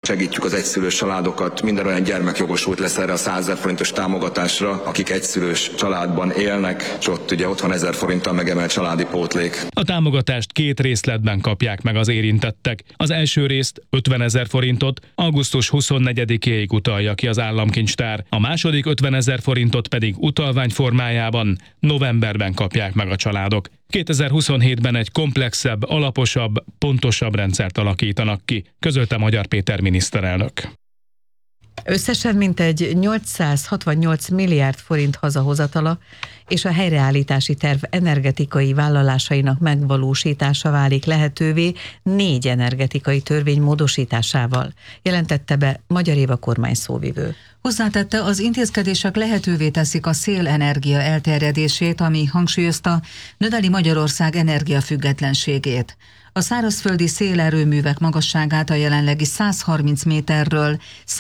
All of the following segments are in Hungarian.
segítjük az egyszülős családokat, minden olyan gyermekjogosult lesz erre a 100 000 forintos támogatásra, akik egyszülős családban élnek, és ott ugye otthon 1000 forinttal megemelt családi pótlék. A támogatást 2 részletben kapják meg az érintettek. Az első részt 50 000 forintot augusztus 24-éig utalja ki az államkincstár, a második 50 000 forintot pedig utalvány formájában novemberben kapják meg a családok. 2027-ben egy komplexebb, alaposabb, pontosabb rendszert alakítanak ki, közölte Magyar Péter miniszterelnök. Összesen mintegy 868 milliárd forint hazahozatala és a helyreállítási terv energetikai vállalásainak megvalósítása válik lehetővé 4 energetikai törvény módosításával, jelentette be Magyar Éva kormányszóvivő. Hozzátette, az intézkedések lehetővé teszik a szélenergia elterjedését, ami, hangsúlyozta, növeli Magyarország energiafüggetlenségét. A szárazföldi szélerőművek magasságát a jelenlegi 130 méterről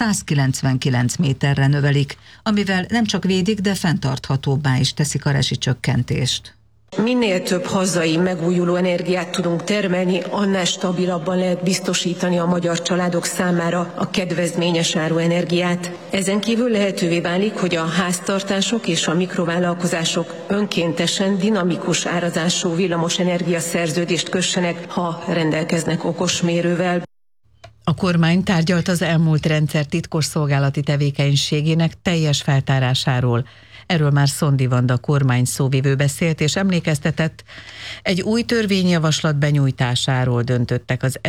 199 méterre növelik, amivel nem csak védik, de fenntarthatóbbá is teszik a rezsicsökkentést. Minél több hazai megújuló energiát tudunk termelni, annál stabilabban lehet biztosítani a magyar családok számára a kedvezményes áru energiát. Ezen kívül lehetővé válik, hogy a háztartások és a mikrovállalkozások önkéntesen dinamikus árazású villamosenergia szerződést kössenek, ha rendelkeznek okosmérővel. A kormány tárgyalt az elmúlt rendszer titkosszolgálati tevékenységének teljes feltárásáról. Erről már Szondi Vanda kormány szóvivő beszélt és emlékeztetett, egy új törvényjavaslat benyújtásáról döntöttek az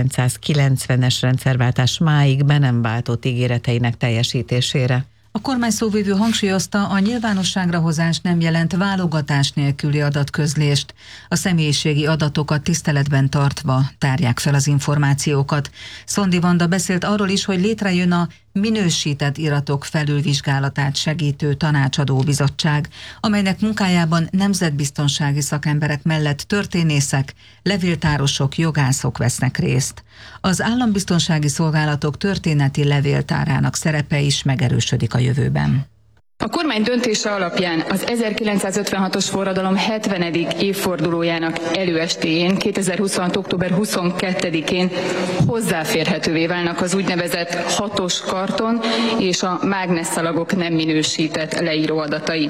1990-es rendszerváltás máig be nem váltott ígéreteinek teljesítésére. A kormány szóvivő hangsúlyozta, a nyilvánosságra hozás nem jelent válogatás nélküli adatközlést. A személyiségi adatokat tiszteletben tartva tárják fel az információkat. Szondi Vanda beszélt arról is, hogy létrejön a minősített iratok felülvizsgálatát segítő tanácsadó bizottság, amelynek munkájában nemzetbiztonsági szakemberek mellett történészek, levéltárosok, jogászok vesznek részt. Az állambiztonsági szolgálatok történeti levéltárának szerepe is megerősödik a jövőben. A kormány döntése alapján az 1956-os forradalom 70. évfordulójának előestéjén, 2026. október 22-én hozzáférhetővé válnak az úgynevezett 6-os karton és a mágnesszalagok nem minősített leíró adatai.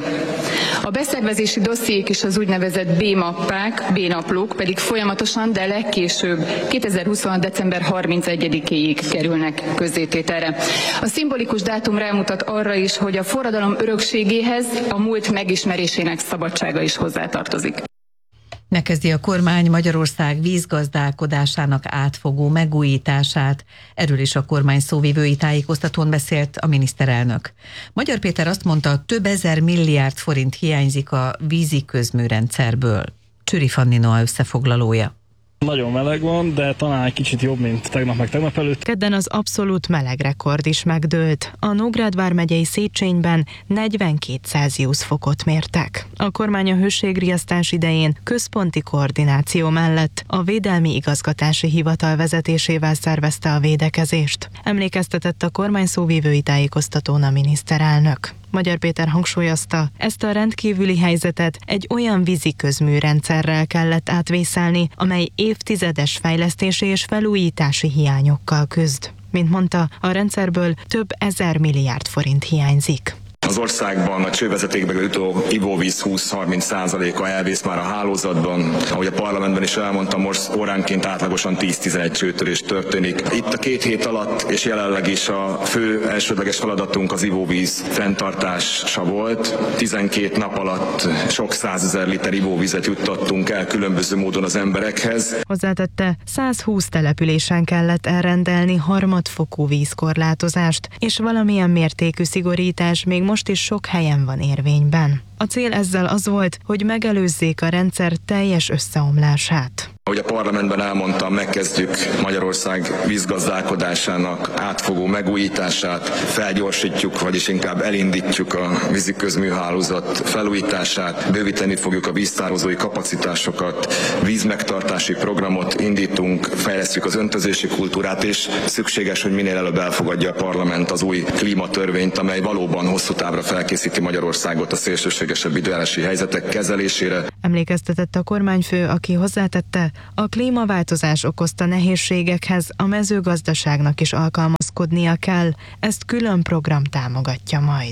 A beszervezési dossziék és az úgynevezett B-mappák, B-naplók pedig folyamatosan, de legkésőbb 2026. december 31-éig kerülnek közzétételre. A szimbolikus dátum rámutat arra is, hogy a forradalom örökségéhez a múlt megismerésének szabadsága is hozzátartozik. Megkezdi a kormány Magyarország vízgazdálkodásának átfogó megújítását. Erről is a kormány szóvivői tájékoztatón beszélt a miniszterelnök. Magyar Péter azt mondta, több ezer milliárd forint hiányzik a vízi közműrendszerből. Csüri Fanni Noa összefoglalója. Nagyon meleg van, de talán egy kicsit jobb, mint tegnap meg tegnap előtt. Kedden az abszolút melegrekord is megdőlt. A Nógrád vármegyei Széchenyiben 42 Celsius fokot mértek. A kormány a hőségriasztás idején központi koordináció mellett a Védelmi Igazgatási Hivatal vezetésével szervezte a védekezést. Emlékeztetett a kormány szóvivői tájékoztatón a miniszterelnök. Magyar Péter hangsúlyozta, ezt a rendkívüli helyzetet egy olyan vízi közműrendszerrel kellett átvészelni, amely évtizedes fejlesztési és felújítási hiányokkal küzd. Mint mondta, a rendszerből több 1000 milliárd forint hiányzik. Az országban a csővezetékbe jutó ivóvíz 20-30%-a elvész már a hálózatban. Ahogy a parlamentben is elmondtam, most óránként átlagosan 10-11 csőtörés történik. Itt a 2 hét alatt és jelenleg is a fő elsődleges feladatunk az ivóvíz fenntartása volt. 12 nap alatt sok 100 000 liter ivóvizet juttattunk el különböző módon az emberekhez. Hozzátette, 120 településen kellett elrendelni harmadfokú vízkorlátozást, és valamilyen mértékű szigorítás még most is sok helyen van érvényben. A cél ezzel az volt, hogy megelőzzék a rendszer teljes összeomlását. Ahogy a parlamentben elmondtam, megkezdjük Magyarország vízgazdálkodásának átfogó megújítását, felgyorsítjuk, vagyis inkább elindítjuk a víziközműhálózat felújítását, bővíteni fogjuk a víztározói kapacitásokat, vízmegtartási programot indítunk, fejlesztjük az öntözési kultúrát, és szükséges, hogy minél előbb elfogadja a parlament az új klímatörvényt, amely valóban hosszú távra felkészíti Magyarországot a szélsőségesebb időjárási helyzetek kezelésére. Emlékeztetett a kormányfő, aki hozzátette, a klímaváltozás okozta nehézségekhez a mezőgazdaságnak is alkalmazkodnia gondoskodnia kell, ezt külön program támogatja majd.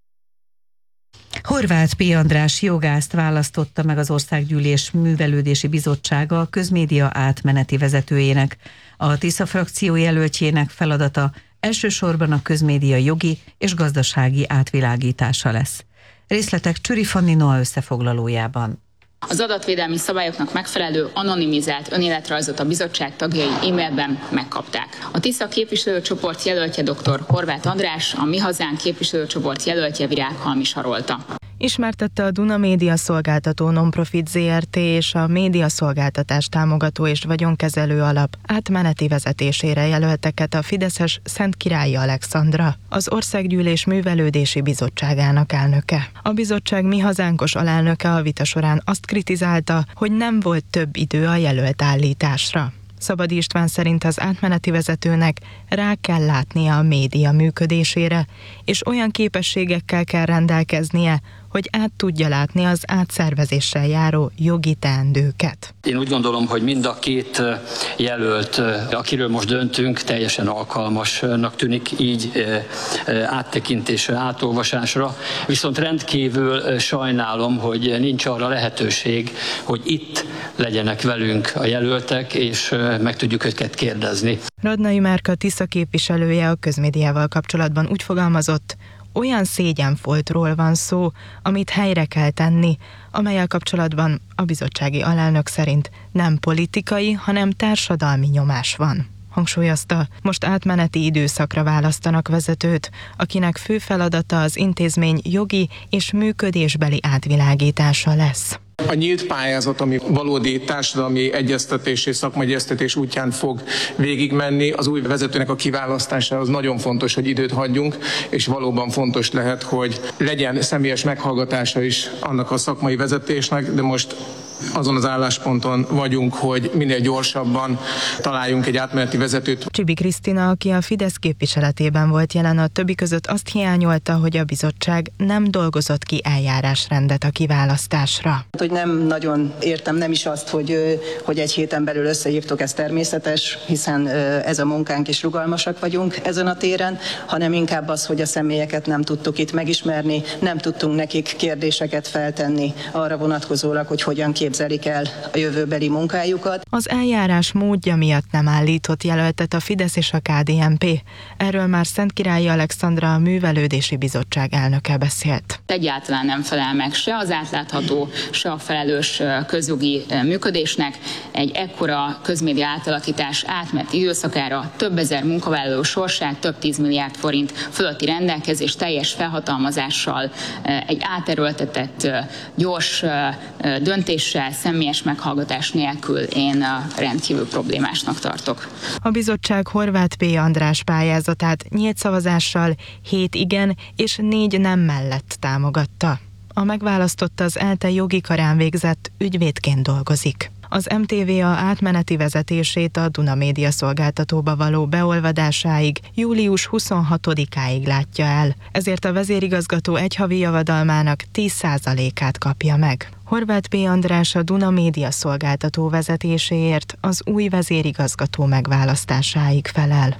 Horváth P. András jogászt választotta meg az Országgyűlés Művelődési Bizottsága a közmédia átmeneti vezetőjének. A Tisza frakció jelöltjének feladata elsősorban a közmédia jogi és gazdasági átvilágítása lesz. Részletek Csüri Fanni Noa összefoglalójában. Az adatvédelmi szabályoknak megfelelő anonimizált önéletrajzot a bizottság tagjai e-mailben megkapták. A Tisza képviselőcsoport jelöltje dr. Horváth András, a Mi Hazánk képviselőcsoport jelöltje Virághalmi Sarolta. Ismertette a Duna Média Szolgáltató Nonprofit Zrt. És a médiaszolgáltatás támogató és vagyonkezelő alap átmeneti vezetésére jelölteket a fideszes Szentkirályi Alexandra, az Országgyűlés Művelődési Bizottságának elnöke. A bizottság Mi Hazánkos alelnöke a vita során azt kritizálta, hogy nem volt több idő a jelölt állításra. Szabadi István szerint az átmeneti vezetőnek rá kell látnia a média működésére, és olyan képességekkel kell rendelkeznie, hogy át tudja látni az átszervezéssel járó jogi teendőket. Én úgy gondolom, hogy mind a két jelölt, akiről most döntünk, teljesen alkalmasnak tűnik így áttekintésre, átolvasásra. Viszont rendkívül sajnálom, hogy nincs arra lehetőség, hogy itt legyenek velünk a jelöltek, és meg tudjuk őket kérdezni. Radnai Márka Tisza képviselője a közmédiával kapcsolatban úgy fogalmazott, olyan szégyenfoltról van szó, amit helyre kell tenni, amellyel kapcsolatban a bizottsági alelnök szerint nem politikai, hanem társadalmi nyomás van. Hangsúlyozta, most átmeneti időszakra választanak vezetőt, akinek fő feladata az intézmény jogi és működésbeli átvilágítása lesz. A nyílt pályázat, ami valódi társadalmi egyeztetés és szakmai egyeztetés útján fog végigmenni, az új vezetőnek a kiválasztásához nagyon fontos, hogy időt hagyjunk, és valóban fontos lehet, hogy legyen személyes meghallgatása is annak a szakmai vezetésnek, de most azon az állásponton vagyunk, hogy minél gyorsabban találjunk egy átmeneti vezetőt. Csibi Krisztina, aki a Fidesz képviseletében volt jelen, a többi között azt hiányolta, hogy a bizottság nem dolgozott ki eljárásrendet a kiválasztásra. Hogy nem nagyon értem, nem is azt, hogy egy héten belül összehívtok, ez természetes, hiszen ez a munkánk és rugalmasak vagyunk ezen a téren, hanem inkább az, hogy a személyeket nem tudtuk itt megismerni, nem tudtunk nekik kérdéseket feltenni arra vonatkozólag, hogy hogyan képzelik el a jövőbeli munkájukat. Az eljárás módja miatt nem állított jelöltet a Fidesz és a KDNP. Erről már Szentkirályi Alexandra, a Művelődési Bizottság elnöke beszélt. Egyáltalán nem felel meg se az átlátható, se a felelős közjogi működésnek. Egy ekkora közmédia átalakítás átmeneti időszakára több ezer munkavállaló sorsát, több 10 milliárd forint fölötti rendelkezés teljes felhatalmazással, egy áterőltetett gyors döntéssel, személyes meghallgatás nélkül én rendkívül problémásnak tartok. A bizottság Horváth P. András pályázatát nyílt szavazással 7 igen és 4 nem mellett támogatta. A megválasztott az ELTE jogi karán végzett ügyvédként dolgozik. Az MTVA átmeneti vezetését a Duna Média Szolgáltatóba való beolvadásáig július 26-áig látja el, ezért a vezérigazgató egy havi javadalmának 10%-át kapja meg. Horváth P. András a Duna Média Szolgáltató vezetéséért az új vezérigazgató megválasztásáig felel.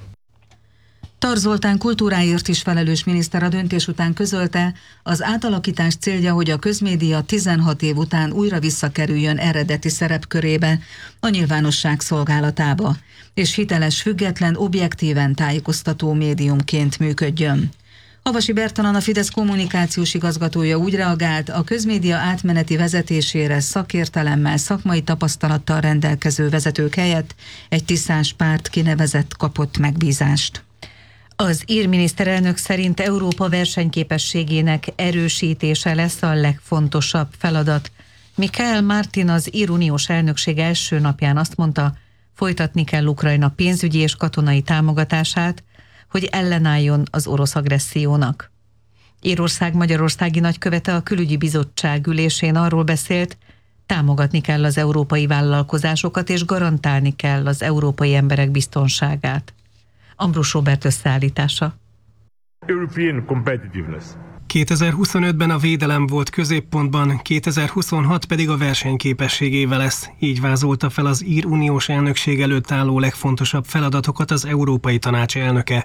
Tar Zoltán kultúráért is felelős miniszter a döntés után közölte, az átalakítás célja, hogy a közmédia 16 év után újra visszakerüljön eredeti szerepkörébe, a nyilvánosság szolgálatába, és hiteles, független, objektíven tájékoztató médiumként működjön. Havasi Bertalan, a Fidesz kommunikációs igazgatója úgy reagált, a közmédia átmeneti vezetésére szakértelemmel, szakmai tapasztalattal rendelkező vezetők helyett egy tisztás párt kinevezett kapott megbízást. Az ír miniszterelnök szerint Európa versenyképességének erősítése lesz a legfontosabb feladat. Michael Martin, az ír uniós elnökség első napján azt mondta, folytatni kell Ukrajna pénzügyi és katonai támogatását, hogy ellenálljon az orosz agressziónak. Írország magyarországi nagykövete a külügyi bizottság ülésén arról beszélt, támogatni kell az európai vállalkozásokat és garantálni kell az európai emberek biztonságát. Ambrus Robert összeállítása. 2025-ben a védelem volt középpontban, 2026 pedig a versenyképesség éve lesz. Így vázolta fel az ír uniós elnökség előtt álló legfontosabb feladatokat az Európai Tanács elnöke.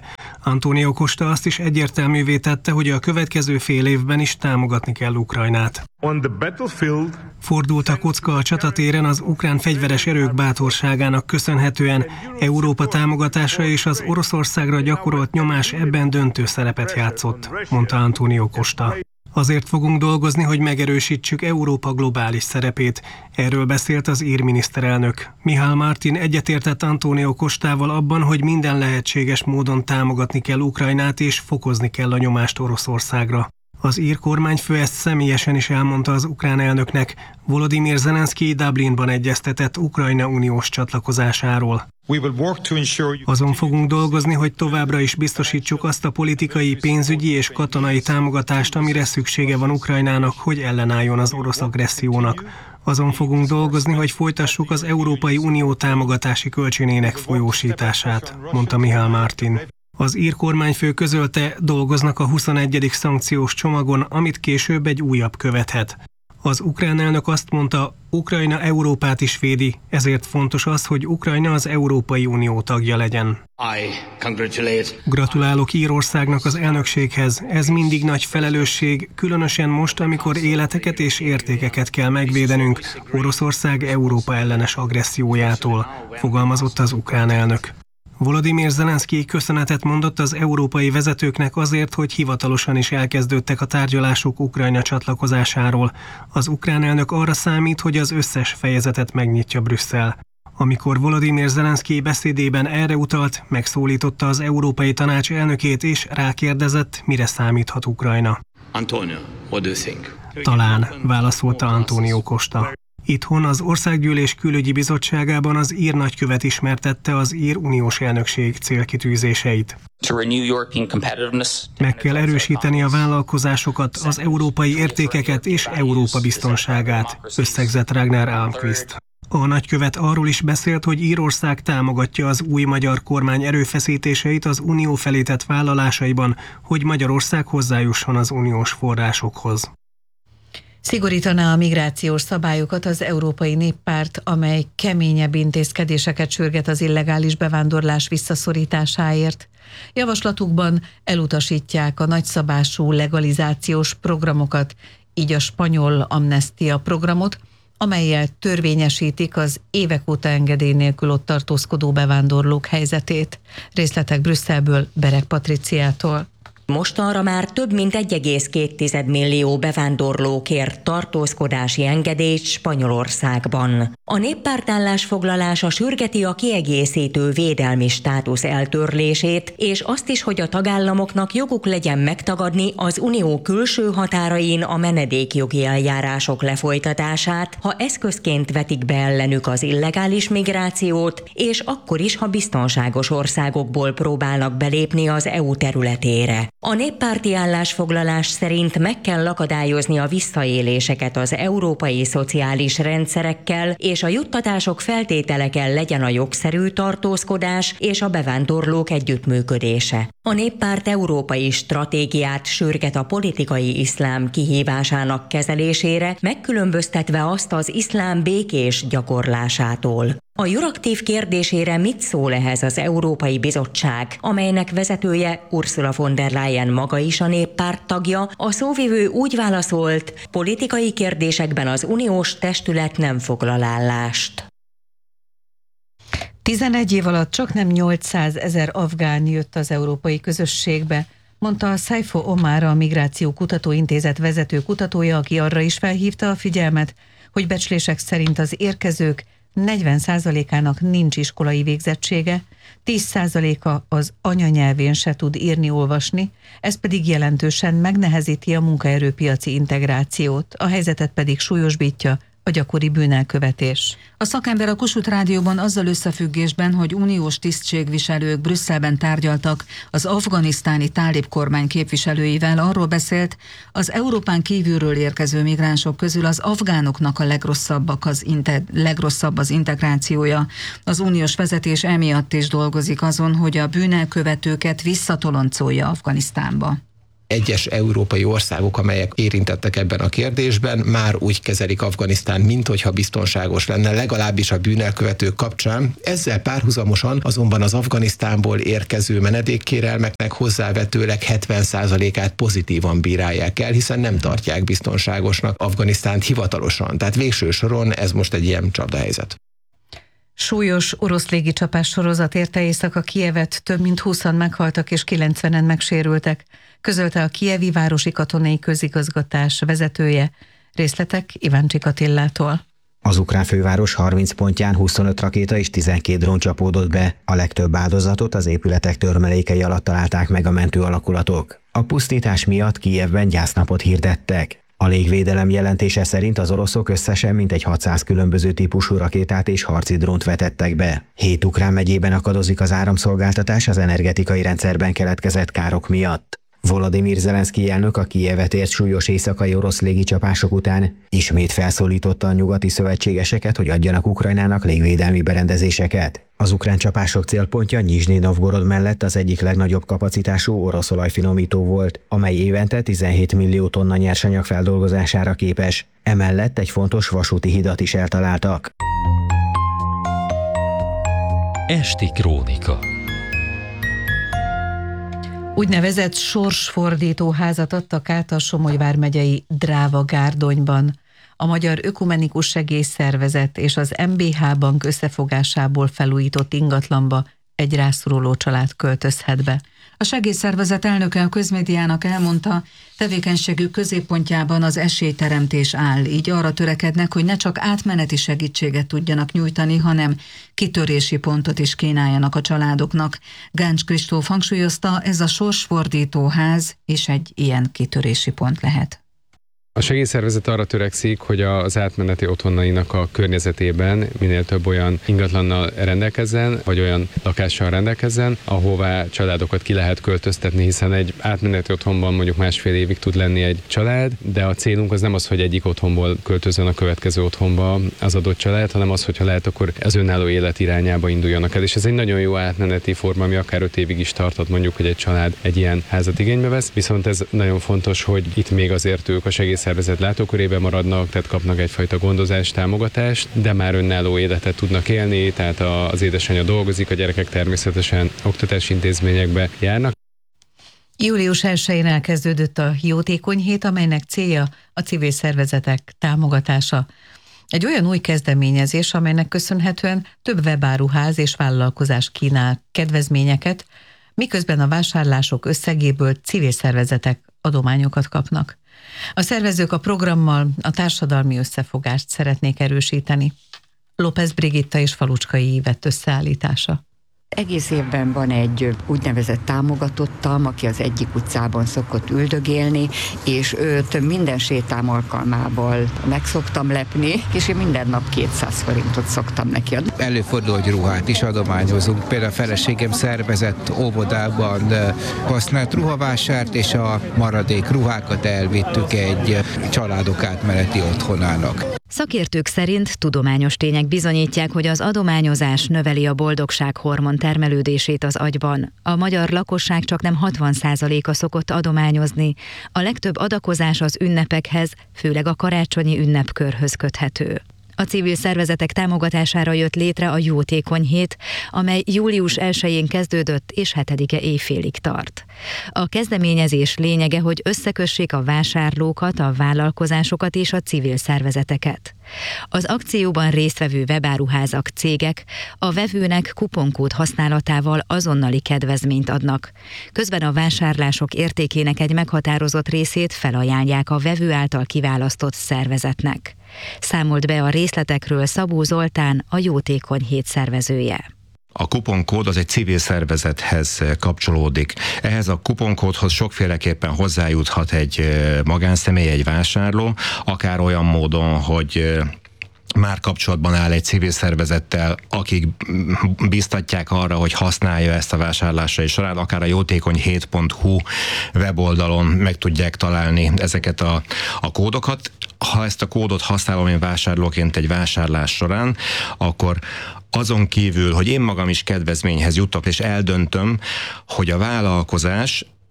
Antonio Costa azt is egyértelművé tette, hogy a következő fél évben is támogatni kell Ukrajnát. Fordult a kocka a csatatéren az ukrán fegyveres erők bátorságának köszönhetően. Európa támogatása és az Oroszországra gyakorolt nyomás ebben döntő szerepet játszott, mondta Antonio Costa. Azért fogunk dolgozni, hogy megerősítsük Európa globális szerepét. Erről beszélt az ír miniszterelnök. Mihály Martin egyetértett Antonio Costával abban, hogy minden lehetséges módon támogatni kell Ukrajnát és fokozni kell a nyomást Oroszországra. Az ír kormányfő ezt személyesen is elmondta az ukrán elnöknek. Volodymyr Zelenszky Dublinban egyeztetett Ukrajna uniós csatlakozásáról. Azon fogunk dolgozni, hogy továbbra is biztosítsuk azt a politikai, pénzügyi és katonai támogatást, amire szüksége van Ukrajnának, hogy ellenálljon az orosz agressziónak. Azon fogunk dolgozni, hogy folytassuk az Európai Unió támogatási kölcsönének folyósítását, mondta Mihály Martin. Az ír kormányfő közölte, dolgoznak a 21. szankciós csomagon, amit később egy újabb követhet. Az ukrán elnök azt mondta, Ukrajna Európát is védi, ezért fontos az, hogy Ukrajna az Európai Unió tagja legyen. Gratulálok Írországnak az elnökséghez, ez mindig nagy felelősség, különösen most, amikor életeket és értékeket kell megvédenünk Oroszország Európa ellenes agressziójától, fogalmazott az ukrán elnök. Volodymyr Zelenszky köszönetet mondott az európai vezetőknek azért, hogy hivatalosan is elkezdődtek a tárgyalások Ukrajna csatlakozásáról. Az ukrán elnök arra számít, hogy az összes fejezetet megnyitja Brüsszel. Amikor Volodymyr Zelenszky beszédében erre utalt, megszólította az Európai Tanács elnökét és rákérdezett, mire számíthat Ukrajna. Antonio, what do you think? Talán, válaszolta Antonio Costa. Itthon az Országgyűlés Külügyi Bizottságában az ír nagykövet ismertette az ír uniós elnökség célkitűzéseit. Meg kell erősíteni a vállalkozásokat, az európai értékeket és Európa biztonságát, összegzett Ragnar Almqvist. A nagykövet arról is beszélt, hogy Írország támogatja az új magyar kormány erőfeszítéseit az unió felé tett vállalásaiban, hogy Magyarország hozzájusson az uniós forrásokhoz. Szigorítaná a migrációs szabályokat az Európai Néppárt, amely keményebb intézkedéseket sürget az illegális bevándorlás visszaszorításáért. Javaslatukban elutasítják a nagyszabású legalizációs programokat, így a spanyol amnestia programot, amellyel törvényesítik az évek óta engedély nélkül ott tartózkodó bevándorlók helyzetét. Részletek Brüsszelből, Bereg Patriciától. Mostanra már több mint 1,2 millió bevándorló kért tartózkodási engedélyt Spanyolországban. A néppárt állásfoglalása sürgeti a kiegészítő védelmi státusz eltörlését, és azt is, hogy a tagállamoknak joguk legyen megtagadni az unió külső határain a menedékjogi eljárások lefolytatását, ha eszközként vetik be ellenük az illegális migrációt, és akkor is, ha biztonságos országokból próbálnak belépni az EU területére. A néppárti állásfoglalás szerint meg kell akadályozni a visszaéléseket az európai szociális rendszerekkel, és a juttatások feltétele kell legyen a jogszerű tartózkodás és a bevándorlók együttműködése. A néppárt európai stratégiát sürget a politikai iszlám kihívásának kezelésére, megkülönböztetve azt az iszlám békés gyakorlásától. A Euraktív kérdésére mit szól ehhez az Európai Bizottság, amelynek vezetője Ursula von der Leyen maga is a néppárt tagja, a szóvivő úgy válaszolt, politikai kérdésekben az uniós testület nem foglal állást. 11 év alatt csaknem 800 000 afgán jött az európai közösségbe, mondta Saifo Omar, a Migráció Kutatóintézet vezető kutatója, aki arra is felhívta a figyelmet, hogy becslések szerint az érkezők 40%-ának nincs iskolai végzettsége, 10%-a az anyanyelvén se tud írni-olvasni, ez pedig jelentősen megnehezíti a munkaerőpiaci integrációt, a helyzetet pedig súlyosbítja a gyakori bűnelkövetés. A szakember a Kossuth Rádióban azzal összefüggésben, hogy uniós tisztségviselők Brüsszelben tárgyaltak az afganisztáni tálib kormány képviselőivel, arról beszélt, az Európán kívülről érkező migránsok közül az afgánoknak a legrosszabb az integrációja. Az uniós vezetés emiatt is dolgozik azon, hogy a bűnelkövetőket visszatoloncolja Afganisztánba. egyes európai országok, amelyek érintettek ebben a kérdésben, már úgy kezelik Afganisztán, minthogyha biztonságos lenne, legalábbis a bűnelkövetők kapcsán. Ezzel párhuzamosan azonban az Afganisztánból érkező menedékkérelmeknek hozzávetőleg 70%-át pozitívan bírálják el, hiszen nem tartják biztonságosnak Afganisztánt hivatalosan. Tehát végső soron ez most egy ilyen csapdahelyzet. Súlyos orosz légicsapás sorozat érte éjszaka Kijevet, több mint 20-an meghaltak és 90-en megsérültek, közölte a kijevi városi katonai közigazgatás vezetője. Részletek Iváncsik Attillától. Az ukrán főváros 30 pontján 25 rakéta és 12 drón csapódott be. A legtöbb áldozatot az épületek törmelékei alatt találták meg a mentő alakulatok. A pusztítás miatt Kijevben gyásznapot hirdettek. A légvédelem jelentése szerint az oroszok összesen mintegy 600 különböző típusú rakétát és harci drónt vetettek be. 7 ukrán megyében akadozik az áramszolgáltatás az energetikai rendszerben keletkezett károk miatt. Volodymyr Zelenszkij elnök a Kijevet ért súlyos éjszakai orosz légicsapások után ismét felszólította a nyugati szövetségeseket, hogy adjanak Ukrajnának légvédelmi berendezéseket. Az ukrán csapások célpontja Nyizsnyi Novgorod mellett az egyik legnagyobb kapacitású orosz olajfinomító volt, amely évente 17 millió tonna nyersanyag feldolgozására képes. Emellett egy fontos vasúti hidat is eltaláltak. Esti krónika. Úgynevezett sorsfordító házat adtak át a Somogy vármegyei Dráva-Gárdonyban. A Magyar Ökumenikus Segélyszervezet és az MBH Bank összefogásából felújított ingatlanba egy rászoruló család költözhet be. A segélyszervezet elnöke a közmédiának elmondta, tevékenységük középpontjában az esélyteremtés áll, így arra törekednek, hogy ne csak átmeneti segítséget tudjanak nyújtani, hanem kitörési pontot is kínáljanak a családoknak. Gáncs Kristóf hangsúlyozta, ez a sorsfordító ház is egy ilyen kitörési pont lehet. A segélyszervezet arra törekszik, hogy az átmeneti otthonainak a környezetében minél több olyan ingatlannal rendelkezzen, vagy olyan lakással rendelkezzen, ahová családokat ki lehet költöztetni, hiszen egy átmeneti otthonban mondjuk másfél évig tud lenni egy család, de a célunk az nem az, hogy egyik otthonból költözön a következő otthonba az adott család, hanem az, hogyha lehet, akkor az önálló élet irányába induljanak el. És ez egy nagyon jó átmeneti forma, ami akár 5 évig is tarthat, mondjuk, hogy egy család egy ilyen házat igénybe vesz. Viszont ez nagyon fontos, hogy itt még azért ők a segélyszervezet látókörében maradnak, tehát kapnak egyfajta gondozást, támogatást, de már önálló életet tudnak élni, tehát az édesanyja dolgozik, a gyerekek természetesen oktatási intézményekbe járnak. Július 1-én elkezdődött a Jótékony Hét, amelynek célja a civil szervezetek támogatása. Egy olyan új kezdeményezés, amelynek köszönhetően több webáruház és vállalkozás kínál kedvezményeket, miközben a vásárlások összegéből civil szervezetek adományokat kapnak. A szervezők a programmal a társadalmi összefogást szeretnék erősíteni. López Brigitta és Falucskai Ívett összeállítása. Egész évben van egy úgynevezett támogatottam, aki az egyik utcában szokott üldögélni, és őt minden sétám alkalmával meg szoktam lepni, és én minden nap 200 forintot szoktam neki adni. Előfordul, hogy ruhát is adományozunk. Például a feleségem szervezett óvodában használt ruhavásárt, és a maradék ruhákat elvittük egy családok átmeneti otthonának. Szakértők szerint tudományos tények bizonyítják, hogy az adományozás növeli a boldogság hormon termelődését az agyban. A magyar lakosság csaknem 60%-a szokott adományozni. A legtöbb adakozás az ünnepekhez, főleg a karácsonyi ünnepkörhöz köthető. A civil szervezetek támogatására jött létre a Jótékony Hét, amely július 1-én kezdődött és 7-e éjfélig tart. A kezdeményezés lényege, hogy összekössék a vásárlókat, a vállalkozásokat és a civil szervezeteket. Az akcióban résztvevő webáruházak, cégek a vevőnek kuponkód használatával azonnali kedvezményt adnak. Közben a vásárlások értékének egy meghatározott részét felajánlják a vevő által kiválasztott szervezetnek. Számolt be a részletekről Szabó Zoltán, a Jótékony Hét szervezője. A kuponkód az egy civil szervezethez kapcsolódik. Ehhez a kuponkódhoz sokféleképpen hozzájuthat egy magánszemély, egy vásárló, akár olyan módon, hogy már kapcsolatban áll egy civil szervezettel, akik biztatják arra, hogy használja ezt a vásárlásai során, akár a jótékonyhét.hu weboldalon meg tudják találni ezeket a kódokat. Ha ezt a kódot használom én vásárlóként egy vásárlás során, akkor azon kívül, hogy én magam is kedvezményhez juttok, és eldöntöm, hogy a vállalkozás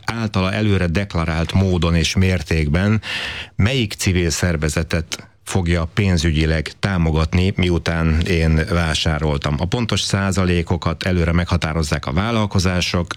általa előre deklarált módon és mértékben melyik civil szervezetet fogja pénzügyileg támogatni, miután én vásároltam. A pontos százalékokat előre meghatározzák a vállalkozások,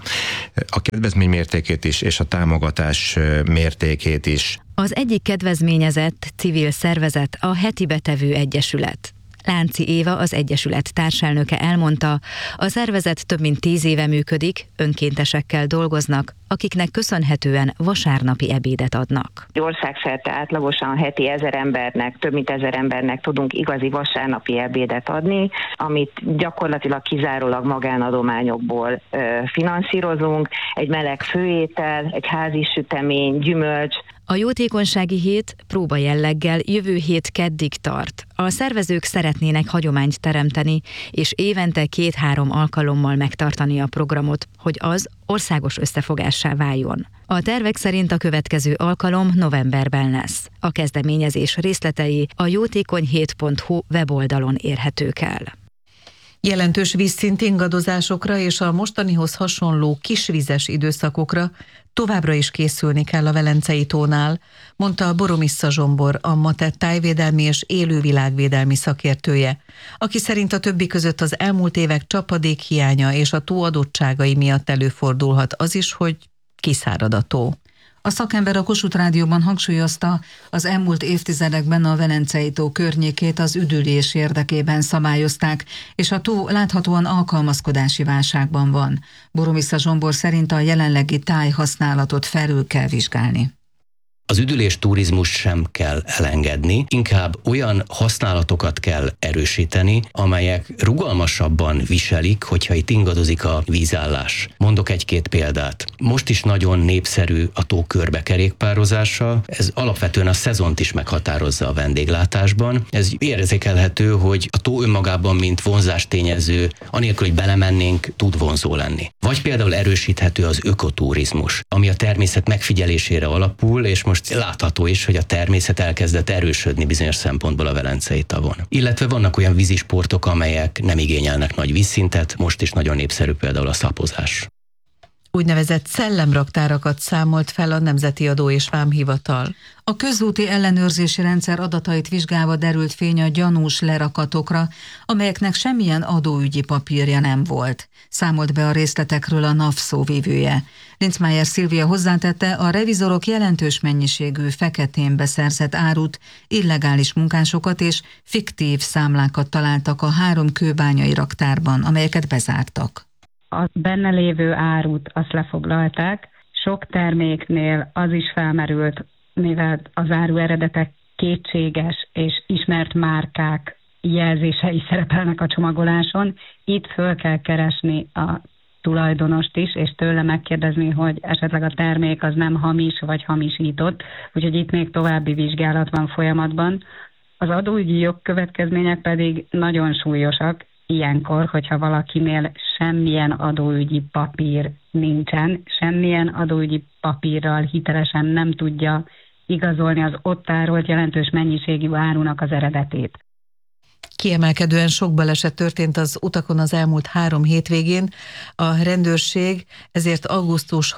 a kedvezmény mértékét is, és a támogatás mértékét is. Az egyik kedvezményezett civil szervezet a Heti Betevő Egyesület. Lánci Éva, az egyesület társelnöke elmondta, a szervezet több mint 10 éve működik, önkéntesekkel dolgoznak, akiknek köszönhetően vasárnapi ebédet adnak. Országszerte átlagosan heti 1000 embernek, több mint 1000 embernek tudunk igazi vasárnapi ebédet adni, amit gyakorlatilag kizárólag magánadományokból finanszírozunk. Egy meleg főétel, egy házi sütemény, gyümölcs. A jótékonysági hét próba jelleggel jövő hét keddig tart. A szervezők szeretnének hagyományt teremteni, és évente 2-3 alkalommal megtartani a programot, hogy az országos összefogássá váljon. A tervek szerint a következő alkalom novemberben lesz. A kezdeményezés részletei a jótékonyhét.hu weboldalon érhetők el. Jelentős vízszint ingadozásokra és a mostanihoz hasonló kisvizes időszakokra továbbra is készülni kell a Velencei tónál, mondta Boromissza Zsombor, a MATE tájvédelmi és élővilágvédelmi szakértője, aki szerint a többi között az elmúlt évek csapadékhiánya és a tó adottságai miatt előfordulhat az is, hogy kiszárad a tó. A szakember a Kossuth Rádióban hangsúlyozta, az elmúlt évtizedekben a Velencei tó környékét az üdülés érdekében szabályozták, és a tó láthatóan alkalmazkodási válságban van. Boromissza Zsombor szerint a jelenlegi tájhasználatot felül kell vizsgálni. Az üdülés turizmus sem kell elengedni, inkább olyan használatokat kell erősíteni, amelyek rugalmasabban viselik, hogyha itt ingadozik a vízállás. Mondok 1-2 példát. Most is nagyon népszerű a tó körbekerékpározása, ez alapvetően a szezont is meghatározza a vendéglátásban. Ez érzékelhető, hogy a tó önmagában, mint vonzástényező, anélkül, hogy belemennénk, tud vonzó lenni. Vagy például erősíthető az ökoturizmus, ami a természet megfigyelésére alapul, és most látható is, hogy a természet elkezdett erősödni bizonyos szempontból a Velencei tavon. Illetve vannak olyan vízisportok, amelyek nem igényelnek nagy vízszintet, most is nagyon népszerű például a szapozás. Úgynevezett szellemraktárakat számolt fel a Nemzeti Adó és Vámhivatal. A közúti ellenőrzési rendszer adatait vizsgálva derült fény a gyanús lerakatokra, amelyeknek semmilyen adóügyi papírja nem volt. Számolt be a részletekről a NAV szóvivője. Linzmeier Szilvia hozzátette, a revizorok jelentős mennyiségű feketén beszerzett árut, illegális munkásokat és fiktív számlákat találtak a 3 kőbányai raktárban, amelyeket bezártak. A benne lévő árut azt lefoglalták. Sok terméknél az is felmerült, mivel az áru eredetek kétséges és ismert márkák jelzései szerepelnek a csomagoláson. Itt föl kell keresni a tulajdonost is, és tőle megkérdezni, hogy esetleg a termék az nem hamis vagy hamisított, úgyhogy itt még további vizsgálat van folyamatban. Az adóügyi jogkövetkezmények pedig nagyon súlyosak, ilyenkor, hogyha valakinél semmilyen adóügyi papír nincsen, semmilyen adóügyi papírral hitelesen nem tudja igazolni az ott tárolt jelentős mennyiségű árunak az eredetét. Kiemelkedően sok baleset történt az utakon az elmúlt 3 hétvégén. A rendőrség ezért augusztus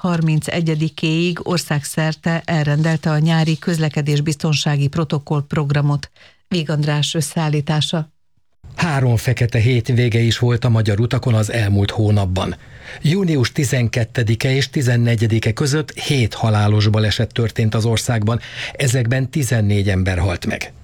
31-éig országszerte elrendelte a nyári közlekedésbiztonsági protokollprogramot. Vég András összeállítása. 3 fekete hétvége is volt a magyar utakon az elmúlt hónapban. Június 12-e és 14-e között 7 halálos baleset történt az országban, ezekben 14 ember halt meg.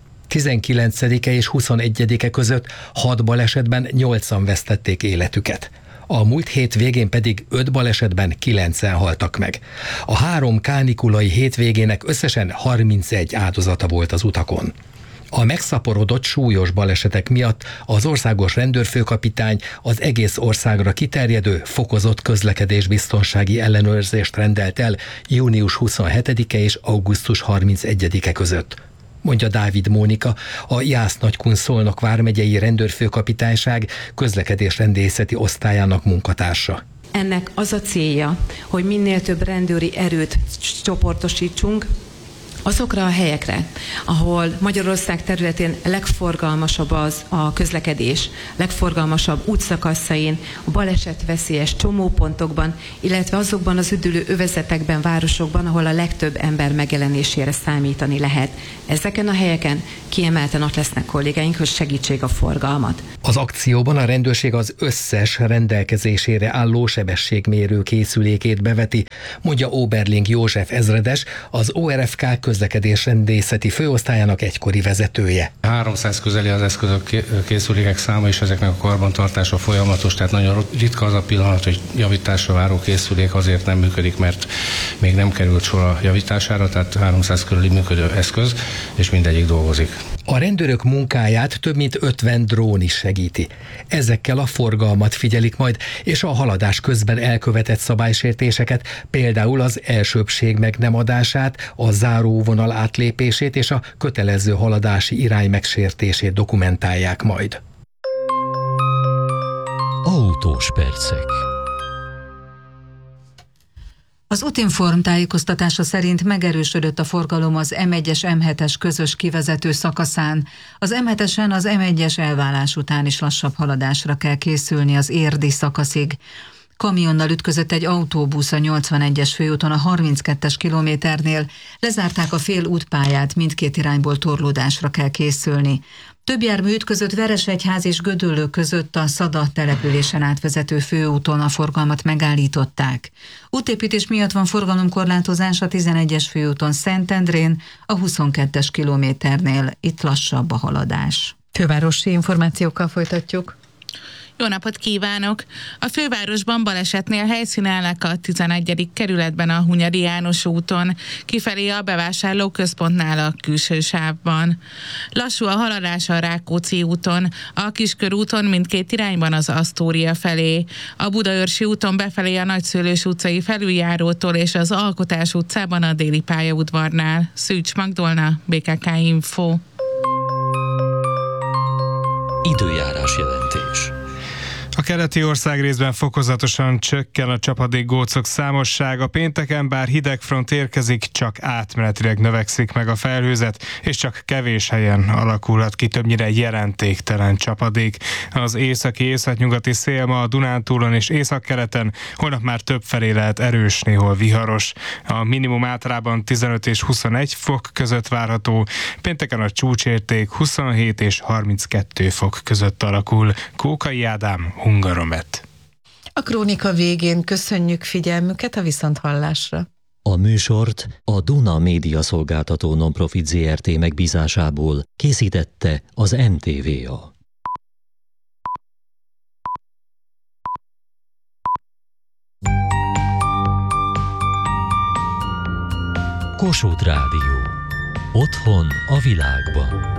19-e és 21-e között 6 balesetben 8-an vesztették életüket. A múlt hét végén pedig 5 balesetben 9-en haltak meg. A 3 kánikulai hétvégének összesen 31 áldozata volt az utakon. A megszaporodott súlyos balesetek miatt az országos rendőrfőkapitány az egész országra kiterjedő fokozott közlekedésbiztonsági ellenőrzést rendelt el június 27-e és augusztus 31-e között, mondja Dávid Mónika, a Jász-Nagykun-Szolnok vármegyei rendőrfőkapitányság közlekedésrendészeti osztályának munkatársa. Ennek az a célja, hogy minél több rendőri erőt csoportosítsunk azokra a helyekre, ahol Magyarország területén legforgalmasabb az a közlekedés, legforgalmasabb útszakaszain, a balesetveszélyes csomópontokban, illetve azokban az üdülő övezetekben, városokban, ahol a legtöbb ember megjelenésére számítani lehet. Ezeken a helyeken kiemelten ott lesznek kollégáink, hogy segítsék a forgalmat. Az akcióban a rendőrség az összes rendelkezésére álló sebességmérő készülékét beveti, mondja Oberling József ezredes, az ORFK közlekedésrendészeti főosztályának egykori vezetője. 300 közeli az eszközök, készülékek száma, és ezeknek a karbantartása folyamatos, tehát nagyon ritka az a pillanat, hogy javításra váró készülék azért nem működik, mert még nem került sor a javítására, tehát 300 körüli működő eszköz, és mindegyik dolgozik. A rendőrök munkáját több mint 50 drón is segíti. Ezekkel a forgalmat figyelik majd, és a haladás közben elkövetett szabálysértéseket, például az elsőbbség meg nem adását, a záróvonal átlépését és a kötelező haladási irány megsértését dokumentálják majd. Autós percek. Az Útinform tájékoztatása szerint megerősödött a forgalom az M1-es M7-es közös kivezető szakaszán. Az M7-esen az M1-es elválás után is lassabb haladásra kell készülni az érdi szakaszig. Kamionnal ütközött egy autóbusz a 81-es főúton a 32-es kilométernél, lezárták a fél útpályát, mindkét irányból torlódásra kell készülni. Több jármű ütközött Veresegyház és Gödöllő között a Szada településen átvezető főúton, a forgalmat megállították. Útépítés miatt van forgalomkorlátozás a 11-es főúton Szentendrén, a 22-es kilométernél, itt lassabb a haladás. Fővárosi információkkal folytatjuk. Jó napot kívánok! A fővárosban balesetnél helyszínelnek a 11. kerületben a Hunyadi János úton, kifelé a bevásárlóközpontnál a külső sávban. Lassú a haladás a Rákóczi úton, a Kiskörúton mindkét irányban az Asztória felé, a Budaörsi úton befelé a Nagyszőlős utcai felüljárótól és az Alkotás utcában a Déli pályaudvarnál. Szűcs Magdolna, BKK Info. Időjárás jelentés. A keleti országrészben fokozatosan csökken a csapadékgócok számossága. Pénteken bár hidegfront érkezik, csak átmenetileg növekszik meg a felhőzet, és csak kevés helyen alakulhat ki többnyire jelentéktelen csapadék. Az északi-északnyugati szél ma a Dunántúlon és északkeleten, holnap már többfelé lehet erős, néhol viharos. A minimum általában 15 és 21 fok között várható. Pénteken a csúcsérték 27 és 32 fok között alakul. Kókai Ádám, Hungaromet. A krónika végén köszönjük figyelmüket, a viszonthallásra. A műsort a Duna Média Szolgáltató Nonprofit Zrt. Megbízásából készítette az NTVA. Kossuth Rádió. Otthon a világban.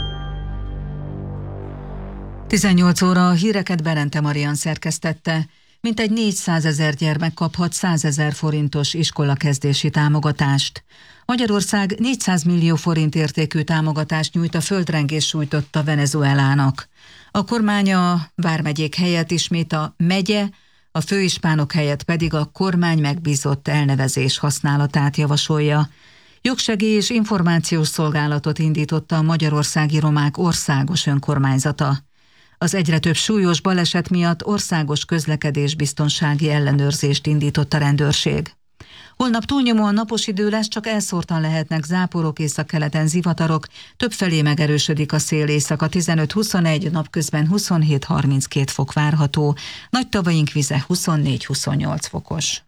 18 óra a híreket Berente Marian szerkesztette. Mintegy 400 000 gyermek kaphat 100 000 forintos iskolakezdési támogatást. Magyarország 400 millió forint értékű támogatást nyújt a földrengés sújtotta Venezuelának. A kormány a vármegyék helyett ismét a megye, a főispánok helyett pedig a kormány megbízott elnevezés használatát javasolja. Jogsegély és információs szolgálatot indította a Magyarországi Romák Országos Önkormányzata. Az egyre több súlyos baleset miatt országos közlekedésbiztonsági ellenőrzést indított a rendőrség. Holnap túlnyomóan napos idő lesz, csak elszórtan lehetnek záporok, északkeleten zivatarok, többfelé megerősödik a szél, éjszaka 15-21, napközben 27-32 fok várható, nagy tavaink vize 24-28 fokos.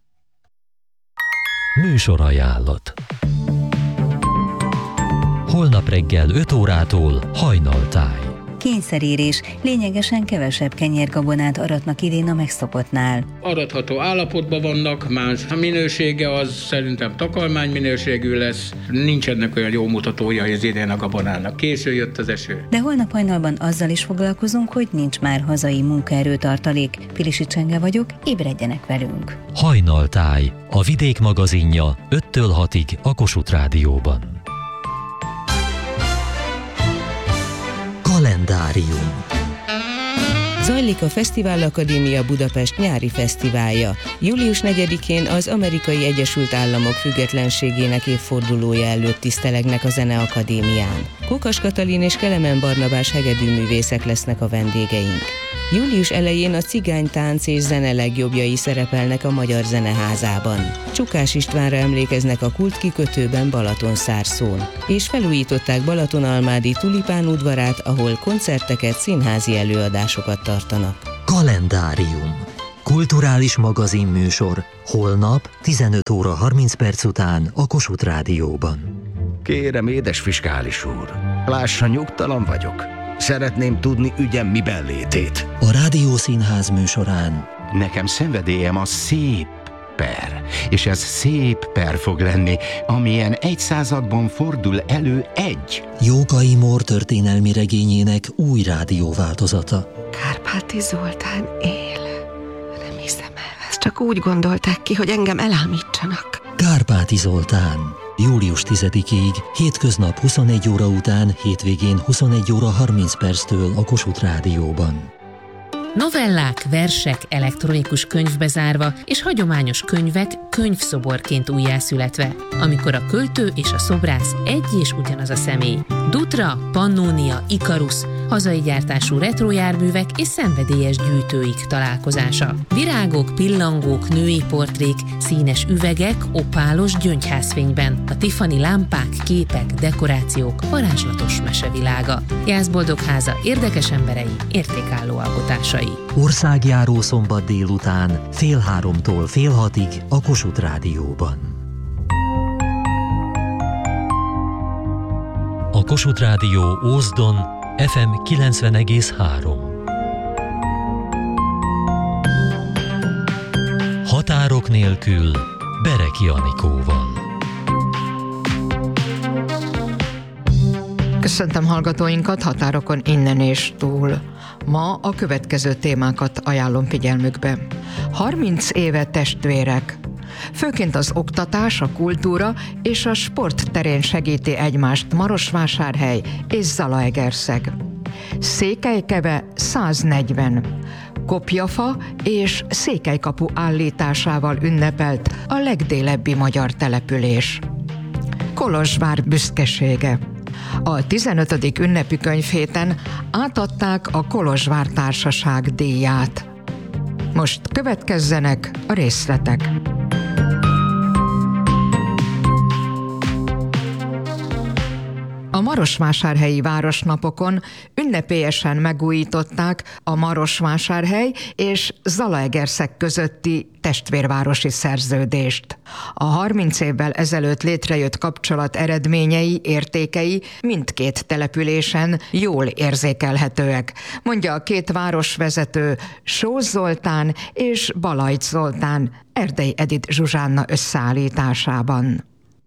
Műsorajánlat. Holnap reggel 5 órától Hajnaltáj. Kényszerérés. Lényegesen kevesebb kenyérgabonát aratnak idén a megszokottnál. Aratható állapotban vannak, más a minősége az szerintem takarmány minőségű lesz. Nincsenek olyan jó mutatója, hogy az idén a gabonának. Késő jött az eső. De holnap hajnalban azzal is foglalkozunk, hogy nincs már hazai munkaerőtartalék. Pilisi Csenge vagyok, ébredjenek velünk. Hajnaltáj, a Vidék magazinja 5-től 6-ig a Kossuth Rádióban. Kalendárium. Zajlik a Fesztivál Akadémia Budapest nyári fesztiválja. Július 4-én az Amerikai Egyesült Államok függetlenségének évfordulója előtt tisztelegnek a Zeneakadémián. Kokas Katalin és Kelemen Barnabás hegedűművészek lesznek a vendégeink. Július elején a cigánytánc és zene legjobbjai szerepelnek a Magyar Zeneházában. Csukás Istvánra emlékeznek a kultkikötőben Balatonszárszón, és felújították Balatonalmádi Tulipán udvarát, ahol koncerteket, színházi előadásokat tartanak. Kalendárium. Kulturális magazinműsor. Holnap 15 óra 30 perc után a Kossuth Rádióban. Kérem, édes fiskális úr, lássa, nyugtalan vagyok. Szeretném tudni ügyem miben létét. A Rádiószínház műsorán. Nekem szenvedélyem a szép per, és ez szép per fog lenni, amilyen egy században fordul elő egy. Jókai Mór történelmi regényének új rádióváltozata. Kárpáti Zoltán él. Nem hiszem el, ezt csak úgy gondolták ki, hogy engem elámítsanak. Kárpáti Zoltán. Július 10-ig, hétköznap 21 óra után, hétvégén 21 óra 30 perctől a Kossuth Rádióban. Novellák, versek elektronikus könyvbe zárva és hagyományos könyvek könyvszoborként újjászületve, amikor a költő és a szobrász egy és ugyanaz a személy. Dutra, Pannonia, Ikarus, hazai gyártású retrojárművek és szenvedélyes gyűjtőik találkozása. Virágok, pillangók, női portrék, színes üvegek, opálos gyöngyházfényben, a Tiffany lámpák, képek, dekorációk, varázslatos mesevilága. Jászboldog háza érdekes emberei, értékálló alkotásai. Országjáró szombat délután, 14:30-tól 17:30 a Kossuth Rádióban. A Kossuth Rádió Ózdon FM 90,3. Határok nélkül Bereki Anikóval. Köszöntöm hallgatóinkat határokon innen és túl. Ma a következő témákat ajánlom figyelmükbe. 30 éve testvérek. Főként az oktatás, a kultúra és a sport terén segíti egymást Marosvásárhely és Zalaegerszeg. Székelykeve 140. Kopjafa és Székelykapu állításával ünnepelt a legdélebbi magyar település. Kolozsvár büszkesége. A 15. ünnepi könyvhéten átadták a Kolozsvár Társaság díját. Most következzenek a részletek. A Marosvásárhelyi Városnapokon ünnepélyesen megújították a Marosvásárhely és Zalaegerszeg közötti testvérvárosi szerződést. A 30 évvel ezelőtt létrejött kapcsolat eredményei, értékei mindkét településen jól érzékelhetőek, mondja a két városvezető, Sós Zoltán és Balajt Zoltán Erdei Edith Zsuzsánna összeállításában.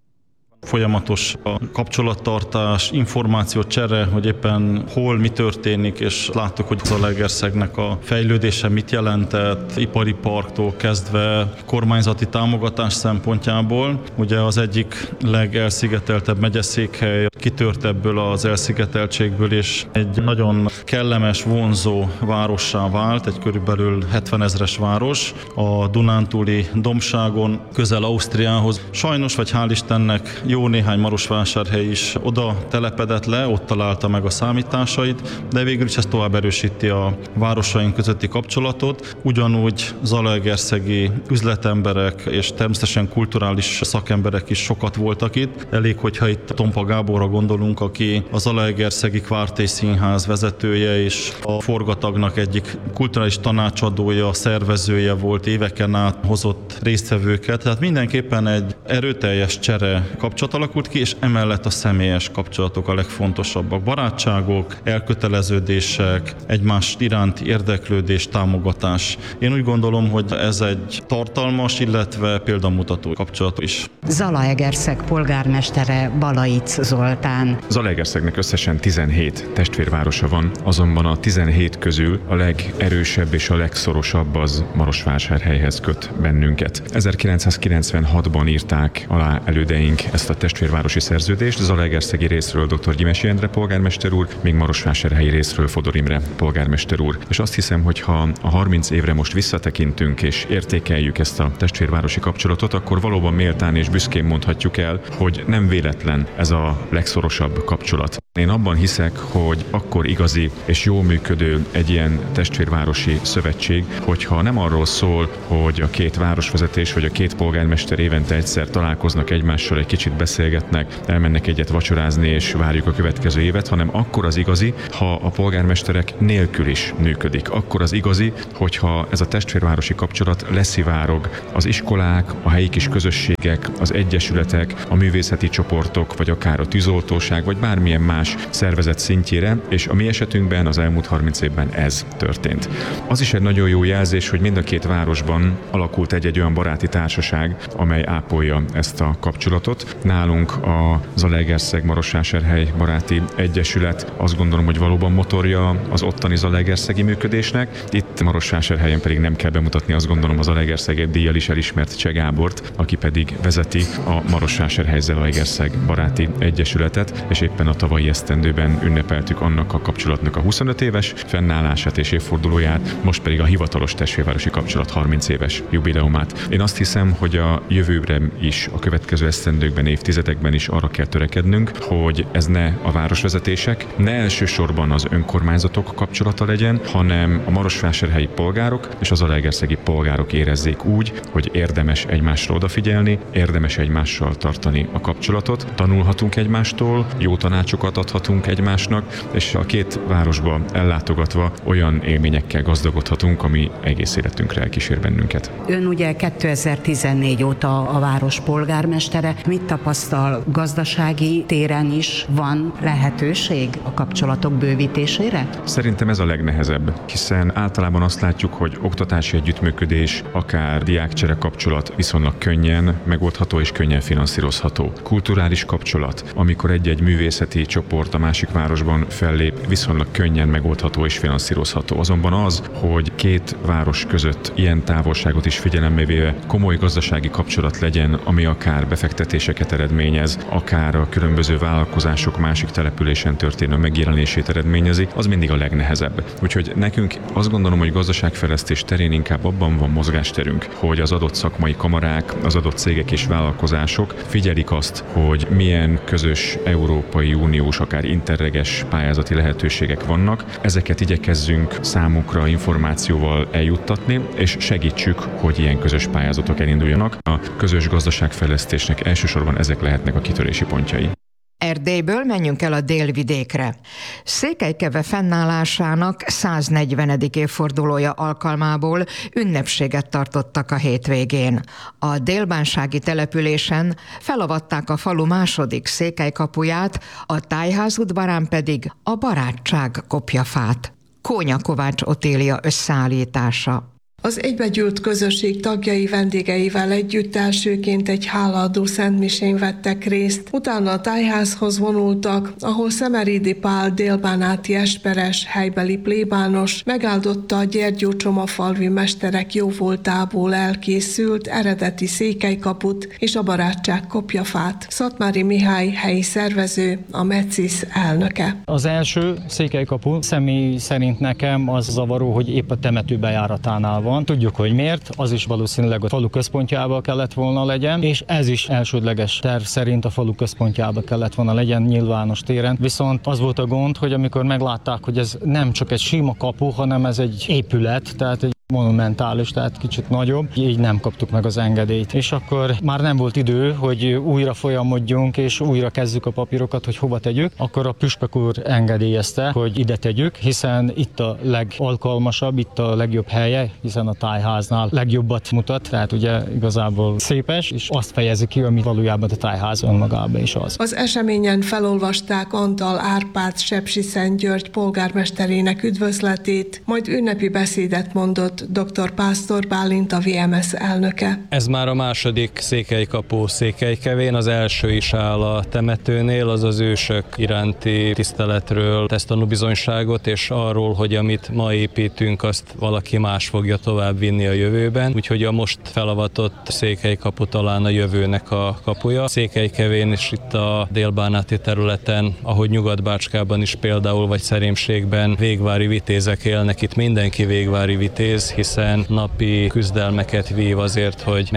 Folyamatos a kapcsolattartás, információcsere, hogy éppen hol mi történik, és láttuk, hogy Zalaegerszegnek a fejlődése mit jelentett, ipari parktól kezdve kormányzati támogatás szempontjából. Ugye az egyik legelszigeteltebb megyeszékhely kitört ebből az elszigeteltségből, és egy nagyon kellemes, vonzó várossá vált, egy körülbelül 70 000-es város a dunántúli dombságon, közel Ausztriához. Sajnos, vagy hál' Istennek, jó néhány Marosvásárhely is oda telepedett le, ott találta meg a számításait, de végül is ez tovább erősíti a városaink közötti kapcsolatot. Ugyanúgy zalaegerszegi üzletemberek és természetesen kulturális szakemberek is sokat voltak itt. Elég, hogyha itt Tompa Gáborra gondolunk, aki a Zalaegerszegi Kvártély Színház vezetője és a Forgatagnak egyik kulturális tanácsadója, szervezője volt, éveken át hozott résztvevőket. Tehát mindenképpen egy erőteljes csere kapcsolat alakult ki, és emellett a személyes kapcsolatok a legfontosabbak. Barátságok, elköteleződések, egymás iránti érdeklődés, támogatás. Én úgy gondolom, hogy ez egy tartalmas, illetve példamutató kapcsolat is. Zalaegerszeg polgármestere Balajt Zoltán. Zalaegerszegnek összesen 17 testvérvárosa van, azonban a 17 közül a legerősebb és a legszorosabb az Marosvásárhelyhez köt bennünket. 1996-ban írták alá elődeink ezt ezt a testvérvárosi szerződést. Zalaegerszegi részről dr. Gyimesi Endre polgármester úr, még Marosvásárhelyi részről Fodor Imre polgármester úr. És azt hiszem, hogy ha a 30 évre most visszatekintünk és értékeljük ezt a testvérvárosi kapcsolatot, akkor valóban méltán és büszkén mondhatjuk el, hogy nem véletlen ez a legszorosabb kapcsolat. Én abban hiszek, hogy akkor igazi és jól működő egy ilyen testvérvárosi szövetség, hogyha nem arról szól, hogy a két városvezetés vagy a két polgármester évente egyszer találkoznak egymással, egy kicsit beszélgetnek, elmennek egyet vacsorázni és várjuk a következő évet, hanem akkor az igazi, ha a polgármesterek nélkül is működik. Akkor az igazi, hogyha ez a testvérvárosi kapcsolat leszivárog az iskolák, a helyi kis közösségek, az egyesületek, a művészeti csoportok, vagy akár a tűzoltóság, vagy bármilyen más szervezet szintjére, és a mi esetünkben az elmúlt 30 évben ez történt. Az is egy nagyon jó jelzés, hogy mind a két városban alakult egy olyan baráti társaság, amely ápolja ezt a kapcsolatot. Nálunk a Zalaegerszeg-Marosvásárhely Baráti Egyesület azt gondolom, hogy valóban motorja az ottani zalaegerszegi működésnek. Itt Marosvásárhelyen pedig nem kell bemutatni, azt gondolom, az Zalaegerszeg díjjal is elismert Cseh Gábort, aki pedig vezeti a Marosvásárhely-Zalaegerszeg Baráti Egyesületet, és éppen a tavalyi esztendőben ünnepeltük annak a kapcsolatnak a 25 éves fennállását és évfordulóját, most pedig a hivatalos testvérvárosi kapcsolat 30 éves jubileumát. Én azt hiszem, hogy a jövőre is, a következő esztendőkben, évtizedekben is arra kell törekednünk, hogy ez ne a városvezetések, ne elsősorban az önkormányzatok kapcsolata legyen, hanem a marosvásárhelyi polgárok és az zalaegerszegi polgárok érezzék úgy, hogy érdemes egymásra odafigyelni, érdemes egymással tartani a kapcsolatot, tanulhatunk egymástól, jó tanácsokat adhatunk egymásnak, és a két városba ellátogatva olyan élményekkel gazdagodhatunk, ami egész életünkre elkísér bennünket. Ön ugye 2014 óta a város polgármestere. Mit tapasztal, gazdasági téren is van lehetőség a kapcsolatok bővítésére? Szerintem ez a legnehezebb, hiszen általában azt látjuk, hogy oktatási együttműködés, akár diákcsere kapcsolat viszonylag könnyen megoldható és könnyen finanszírozható. Kulturális kapcsolat, amikor egy-egy művészeti csoport a másik városban fellép, viszonylag könnyen megoldható és finanszírozható. Azonban az, hogy két város között ilyen távolságot is figyelembe véve komoly gazdasági kapcsolat legyen, ami akár befektetéseket eredményez, akár a különböző vállalkozások másik településen történő megjelenését eredményezi, az mindig a legnehezebb. Úgyhogy nekünk azt gondolom, hogy gazdaságfejlesztés terén inkább abban van mozgásterünk, hogy az adott szakmai kamarák, az adott cégek és vállalkozások figyelik azt, hogy milyen közös Európai Uniós, akár interreges pályázati lehetőségek vannak. Ezeket igyekezzünk számukra információval eljuttatni, és segítsük, hogy ilyen közös pályázatok elinduljanak. A közös gazdaságfejlesztésnek elsősorban ezek lehetnek a kitörési pontjai. Erdélyből menjünk el a délvidékre. Székelykeve fennállásának 140. évfordulója alkalmából ünnepséget tartottak a hétvégén. A délbánsági településen felavatták a falu második székelykapuját, a tájház udvarán pedig a barátság kopjafát. Kónya Kovács Otília összeállítása. Az egybegyűlt közösség tagjai vendégeivel együtt elsőként egy hálaadó szentmisén vettek részt, utána a tájházhoz vonultak, ahol Szemerédi Pál délbánáti esperes, helybeli plébános megáldotta a Gyergyó-Csomafalvi mesterek jóvoltából elkészült eredeti székelykaput és a barátság kopjafát. Szatmári Mihály helyi szervező, a Metsis elnöke. Az első székelykapu személy szerint nekem az zavaró, hogy épp a temető bejáratánál van. Tudjuk, hogy miért, az is valószínűleg a falu központjában kellett volna legyen, és ez is elsődleges terv szerint a falu központjában kellett volna legyen, nyilvános téren. Viszont az volt a gond, hogy amikor meglátták, hogy ez nem csak egy sima kapu, hanem ez egy épület, tehát egy monumentális, tehát kicsit nagyobb, így nem kaptuk meg az engedélyt. És akkor már nem volt idő, hogy újra folyamodjunk, és újra kezdjük a papírokat, hogy hova tegyük. Akkor a püspök úr engedélyezte, hogy ide tegyük, hiszen itt a legalkalmasabb, itt a legjobb helye, hiszen a tájháznál legjobbat mutat, tehát ugye igazából szépes, és azt fejezi ki, ami valójában a tájház önmagában is az. Az eseményen felolvasták Antal Árpád Sepsiszentgyörgy polgármesterének üdvözletét, majd ünnepi beszédet mondott mondott dr. Pásztor Bálint, a VMS elnöke. Ez már a második székelykapu Székelykevén, az első is áll a temetőnél, az az ősök iránti tiszteletről tesz tanúbizonyságot, és arról, hogy amit ma építünk, azt valaki más fogja tovább vinni a jövőben. Úgyhogy a most felavatott székelykapu talán a jövőnek a kapuja. Székelykevén is itt a délbánáti területen, ahogy Nyugat-Bácskában is például, vagy Szerémségben végvári vitézek élnek, itt mindenki végvári vitéz, hiszen napi küzdelmeket vív azért, hogy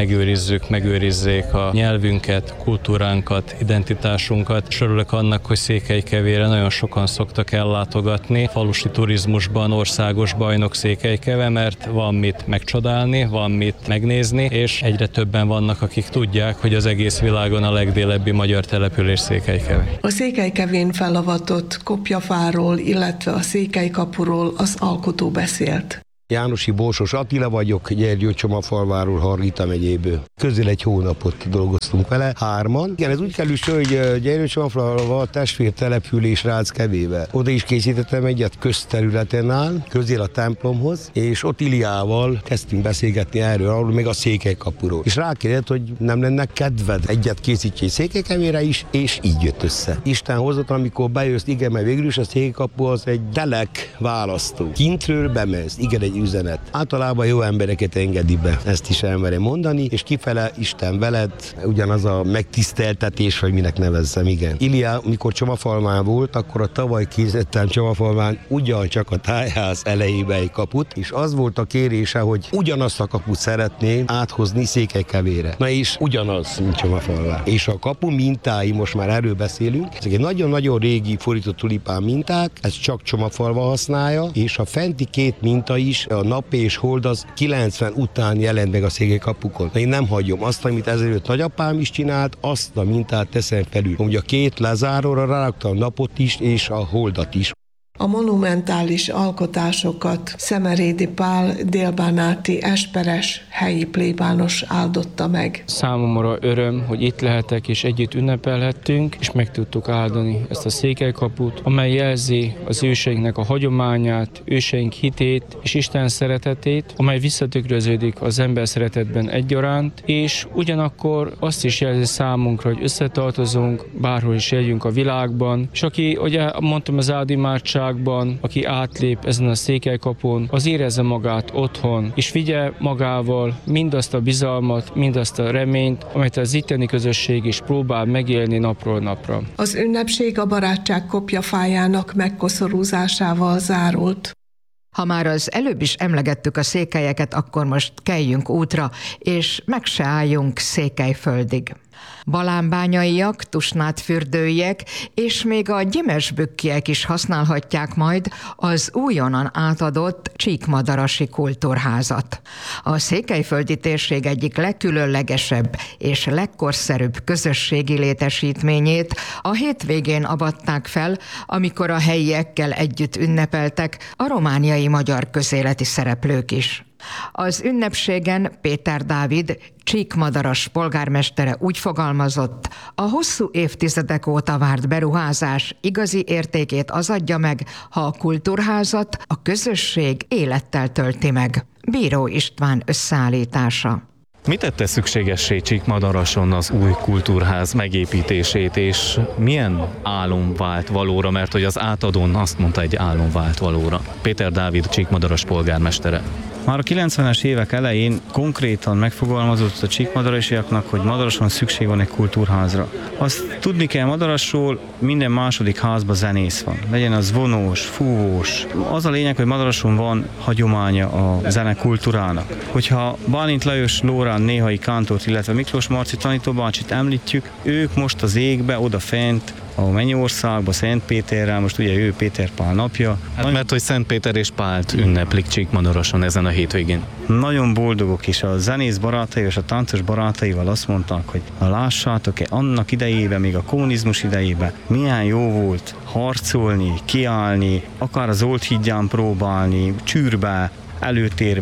megőrizzék a nyelvünket, kultúránkat, identitásunkat. És örülök annak, hogy Székelykevére nagyon sokan szoktak ellátogatni. Falusi turizmusban országos bajnok Székelykeve, mert van mit megcsodálni, van mit megnézni, és egyre többen vannak, akik tudják, hogy az egész világon a legdélebbi magyar település Székelykeve. A Székelykevén felavatott kopjafáról, illetve a székelykapuról az alkotó beszélt. Jánosi Borsos Attila vagyok, Gyergyó-Csomafalváról, Hargita megyéből. Közel egy hónapot dolgoztunk vele, 3-an. Igen, ez úgy került, hogy Gyergyó-Csomafalva testvértelepülés Ráckevével. Oda is készítettem egyet közterületen áll, közel a templomhoz, és ott Iliával kezdtünk beszélgetni arról, meg a Székelykapuról. És rákérdezett, hogy nem lenne kedved egyet készítsél Székelykevére is, és így jött össze. Isten hozott, amikor bejössz, igen, mert végül is a Székelykapu az egy telek választó. Kintről bemész, igen, egy üzenet. Általában jó embereket engedi be, ezt is elmerem mondani, és kifele Isten veled, ugyanaz a megtiszteltetés, vagy minek nevezzem, igen. Ilia, mikor Csomafalván volt, akkor a tavaly készítettem Csomafalván ugyancsak a tájház elejébe egy kaput, és az volt a kérése, hogy ugyanazt a kaput szeretné áthozni Székelykevére. Na és ugyanaz, mint Csomafalván. És a kapu mintái, most már erről beszélünk, ezek egy nagyon-nagyon régi fordított tulipán minták, ez csak Csomafalva használja, és a fenti két minta is, a nap és hold az 90 után jelent meg a Székelykapukon. Én nem hagyom azt, amit ezelőtt nagyapám is csinált, azt a mintát teszem felül. Ugye a két lezáróra ráraktam a napot is és a holdat is. A monumentális alkotásokat Szemerédi Pál délbánáti esperes helyi plébános áldotta meg. Számomra öröm, hogy itt lehetek és együtt ünnepelhettünk, és meg tudtuk áldani ezt a Székelykaput, amely jelzi az őseinknek a hagyományát, őseink hitét és Isten szeretetét, amely visszatükröződik az ember szeretetben egyaránt, és ugyanakkor azt is jelzi számunkra, hogy összetartozunk, bárhol is éljünk a világban, és aki, ugye mondtam az áldimádság, aki átlép ezen a Székelykapun, az érezze magát otthon, és vigye magával mindazt a bizalmat, mindazt a reményt, amit az itteni közösség is próbál megélni napról napra. Az ünnepség a barátság kopjafájának megkoszorúzásával zárult. Ha már az előbb is emlegettük a székelyeket, akkor most keljünk útra, és meg se álljunk Székelyföldig. Balánbányaiak, tusnádfürdőiek és még a gyimesbükkiek is használhatják majd az újonnan átadott Csíkmadarasi kultúrházat. A székelyföldi térség egyik legkülönlegesebb és legkorszerűbb közösségi létesítményét a hétvégén avatták fel, amikor a helyiekkel együtt ünnepeltek a romániai magyar közéleti szereplők is. Az ünnepségen Péter Dávid, Csíkmadaras polgármestere úgy fogalmazott, a hosszú évtizedek óta várt beruházás igazi értékét az adja meg, ha a kultúrházat a közösség élettel tölti meg. Bíró István összeállítása. Mi tette szükségessé Csíkmadarason az új kultúrház megépítését, és milyen álom vált valóra, mert hogy az átadón azt mondta, egy álom vált valóra. Péter Dávid, Csíkmadaras polgármestere. Már a 90-es évek elején konkrétan megfogalmazott a csíkmadarasiaknak, hogy Madarason szükség van egy kultúrházra. Azt tudni kell, Madarasról minden második házban zenész van. Legyen az vonós, fúvós. Az a lényeg, hogy Madarason van hagyománya a zenekultúrának. Hogyha Bálint Lajos Lórán néhai kántort, illetve Miklós Marci tanítóbácsit említjük, ők most az égbe, odafent, a Mennyországba, Szentpéterrel, most ugye ő Péter Pál napja. Hát mert hogy Szent Péter és Pált ünneplik Csíkmadaroson ezen a hétvégén. Nagyon boldogok, és a zenész barátai és a táncos barátaival azt mondták, hogy lássátok-e, annak idejében, még a kommunizmus idejében milyen jó volt harcolni, kiállni, akár az Old Hídján próbálni, csűrbe, előtérbe.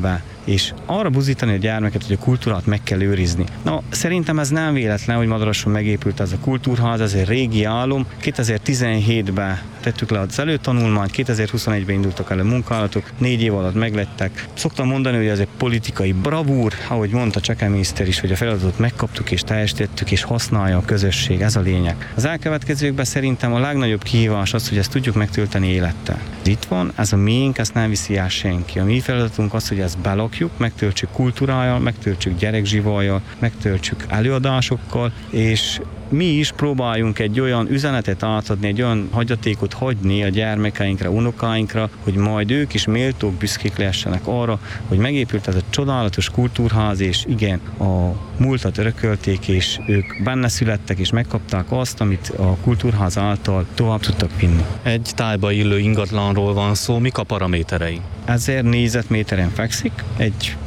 és arra buzdítani a gyermeket, hogy a kultúrát meg kell őrizni. Na, szerintem ez nem véletlen, hogy Madarason megépült ez a kultúrház, ez egy régi álom. 2017-ben tettük le az előtanulmányt, 2021-ben indultak el a munkálatok, 4 év alatt meglettek. Szoktam mondani, hogy ez egy politikai bravúr, ahogy mondta Cseke miniszter is, hogy a feladatot megkaptuk és teljesítettük, és használja a közösség, ez a lényeg. Az elkövetkezőkben szerintem a legnagyobb kihívás az, hogy ezt tudjuk megtölteni élettel. Itt van, ez a miénk, ezt nem viszi el senki. A mi feladatunk az, hogy ezt belakjuk, megtöltsük kultúrájával, megtöltsük gyerekzsivajjal, megtöltsük előadásokkal, és mi is próbáljunk egy olyan üzenetet átadni, egy olyan hagyatékot hagyni a gyermekeinkre, unokáinkra, hogy majd ők is méltók, büszkék lehessenek arra, hogy megépült ez a csodálatos kultúrház, és igen, a múltat örökölték, és ők benne születtek, és megkapták azt, amit a kultúrház által tovább tudtak vinni. Egy tájba illő ingatlanról van szó, mik a paraméterei? 1000 négyzetméteren fekszik, egy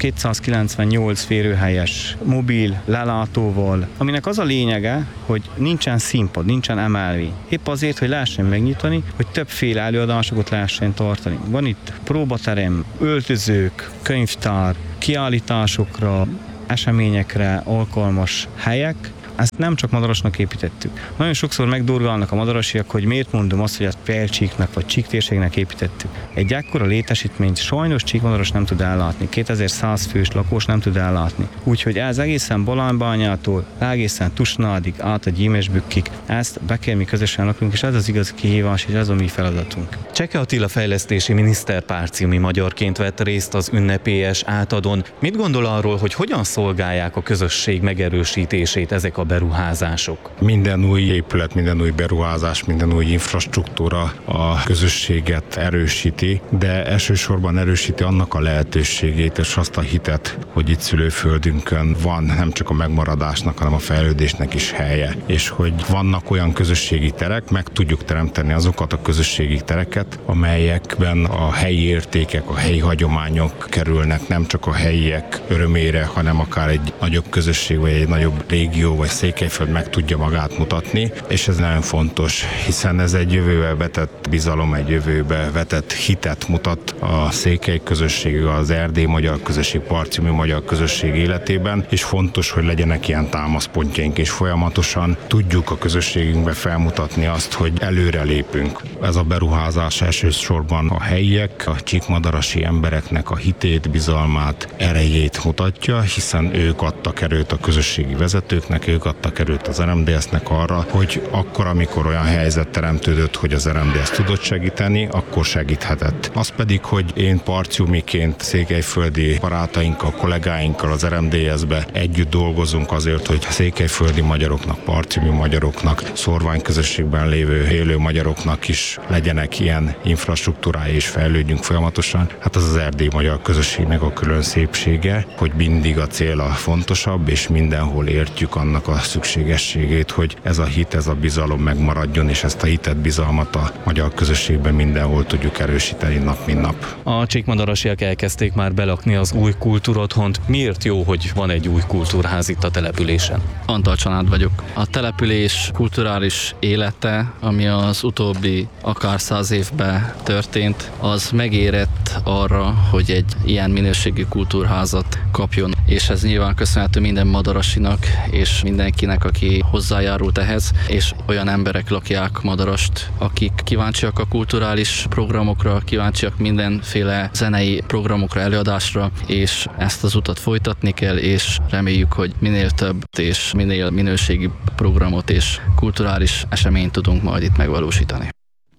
298 férőhelyes mobil lelátóval, aminek az a lényege, hogy nincsen színpad, nincsen emelvény. Épp azért, hogy lehessen megnyitani, hogy többféle előadásokat lehessen tartani. Van itt próbaterem, öltözők, könyvtár, kiállításokra, eseményekre alkalmas helyek. Ezt nem csak Madarasnak építettük. Nagyon sokszor megdurgálnak a madarasiak, hogy miért mondom azt, hogy ezt Pelcsíknak vagy Csíktérségnek építettük. Egy ekkora létesítményt sajnos Csíkmadaras nem tud ellátni, 2100 fős lakós nem tud ellátni. Úgyhogy ez egészen Balánbányától, egészen Tusnádig, át a Gyímesbükkig, ezt be kell mi közösen laknunk, és ez az igazi kihívás, és ez a mi feladatunk. Cseke Attila fejlesztési miniszter párciumi magyarként vett részt az ünnepélyes átadón. Mit gondol arról, hogy hogyan szolgálják a közösség megerősítését ezek a beruházások? Minden új épület, minden új beruházás, minden új infrastruktúra a közösséget erősíti, de elsősorban erősíti annak a lehetőségét és azt a hitet, hogy itt szülőföldünkön van nem csak a megmaradásnak, hanem a fejlődésnek is helye. És hogy vannak olyan közösségi terek, meg tudjuk teremteni azokat a közösségi tereket, amelyekben a helyi értékek, a helyi hagyományok kerülnek nem csak a helyiek örömére, hanem akár egy nagyobb közösség, vagy egy nagyobb régió, vagy Székelyföld meg tudja magát mutatni, és ez nagyon fontos, hiszen ez egy jövőbe vetett bizalom, egy jövőbe vetett hitet mutat a székely közösség, az erdélyi magyar közösség, parciumi magyar közösség életében, és fontos, hogy legyenek ilyen támaszpontjaink, és folyamatosan tudjuk a közösségünkbe felmutatni azt, hogy előre lépünk. Ez a beruházás elsősorban a helyiek, a csíkmadarasi embereknek a hitét, bizalmát, erejét mutatja, hiszen ők adtak erőt a közösségi vezetőknek, ők adtak erőt az RMDS-nek arra, hogy akkor, amikor olyan helyzet teremtődött, hogy az RMDS tudott segíteni, akkor segíthetett. Az pedig, hogy én parciumiként székelyföldi barátainkkal, kollégáinkkal az RMDS-be együtt dolgozunk azért, hogy székelyföldi magyaroknak, parciumi magyaroknak, szórványközösségben lévő élő magyaroknak is legyenek ilyen infrastruktúrái és fejlődjünk folyamatosan. Hát az erdélyi magyar közösségnek a külön szépsége, hogy mindig a cél a fontosabb, és mindenhol értjük annak a szükségességét, hogy ez a hit, ez a bizalom megmaradjon, és ezt a hitet, bizalmat a magyar közösségben mindenhol tudjuk erősíteni nap, mint nap. A csíkmadarasiak elkezdték már belakni az új kultúrotthont. Miért jó, hogy van egy új kultúrház itt a településen? Antal Csanád vagyok. A település kulturális élete, ami az utóbbi akár 100 évben történt, az megérett arra, hogy egy ilyen minőségű kultúrházat kapjon. És ez nyilván köszönhető minden madarasinak, és mindenkinek, aki hozzájárult ehhez, és olyan emberek lakják Madarast, akik kíváncsiak a kulturális programokra, kíváncsiak mindenféle zenei programokra, előadásra, és ezt az utat folytatni kell, és reméljük, hogy minél több és minél minőségi programot és kulturális eseményt tudunk majd itt megvalósítani.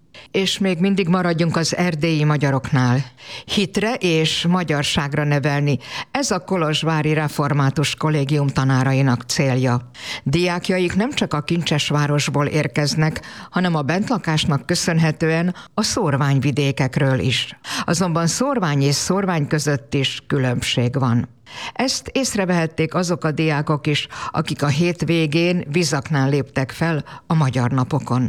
És még mindig maradjunk az erdélyi magyaroknál. Hitre és magyarságra nevelni. Ez a kolozsvári református kollégium tanárainak célja. Diákjaik nem csak a Kincsesvárosból érkeznek, hanem a bentlakásnak köszönhetően a szórványvidékekről is. Azonban szórvány és szórvány között is különbség van. Ezt észrevehették azok a diákok is, akik a hétvégén Vizaknál léptek fel a Magyar Napokon.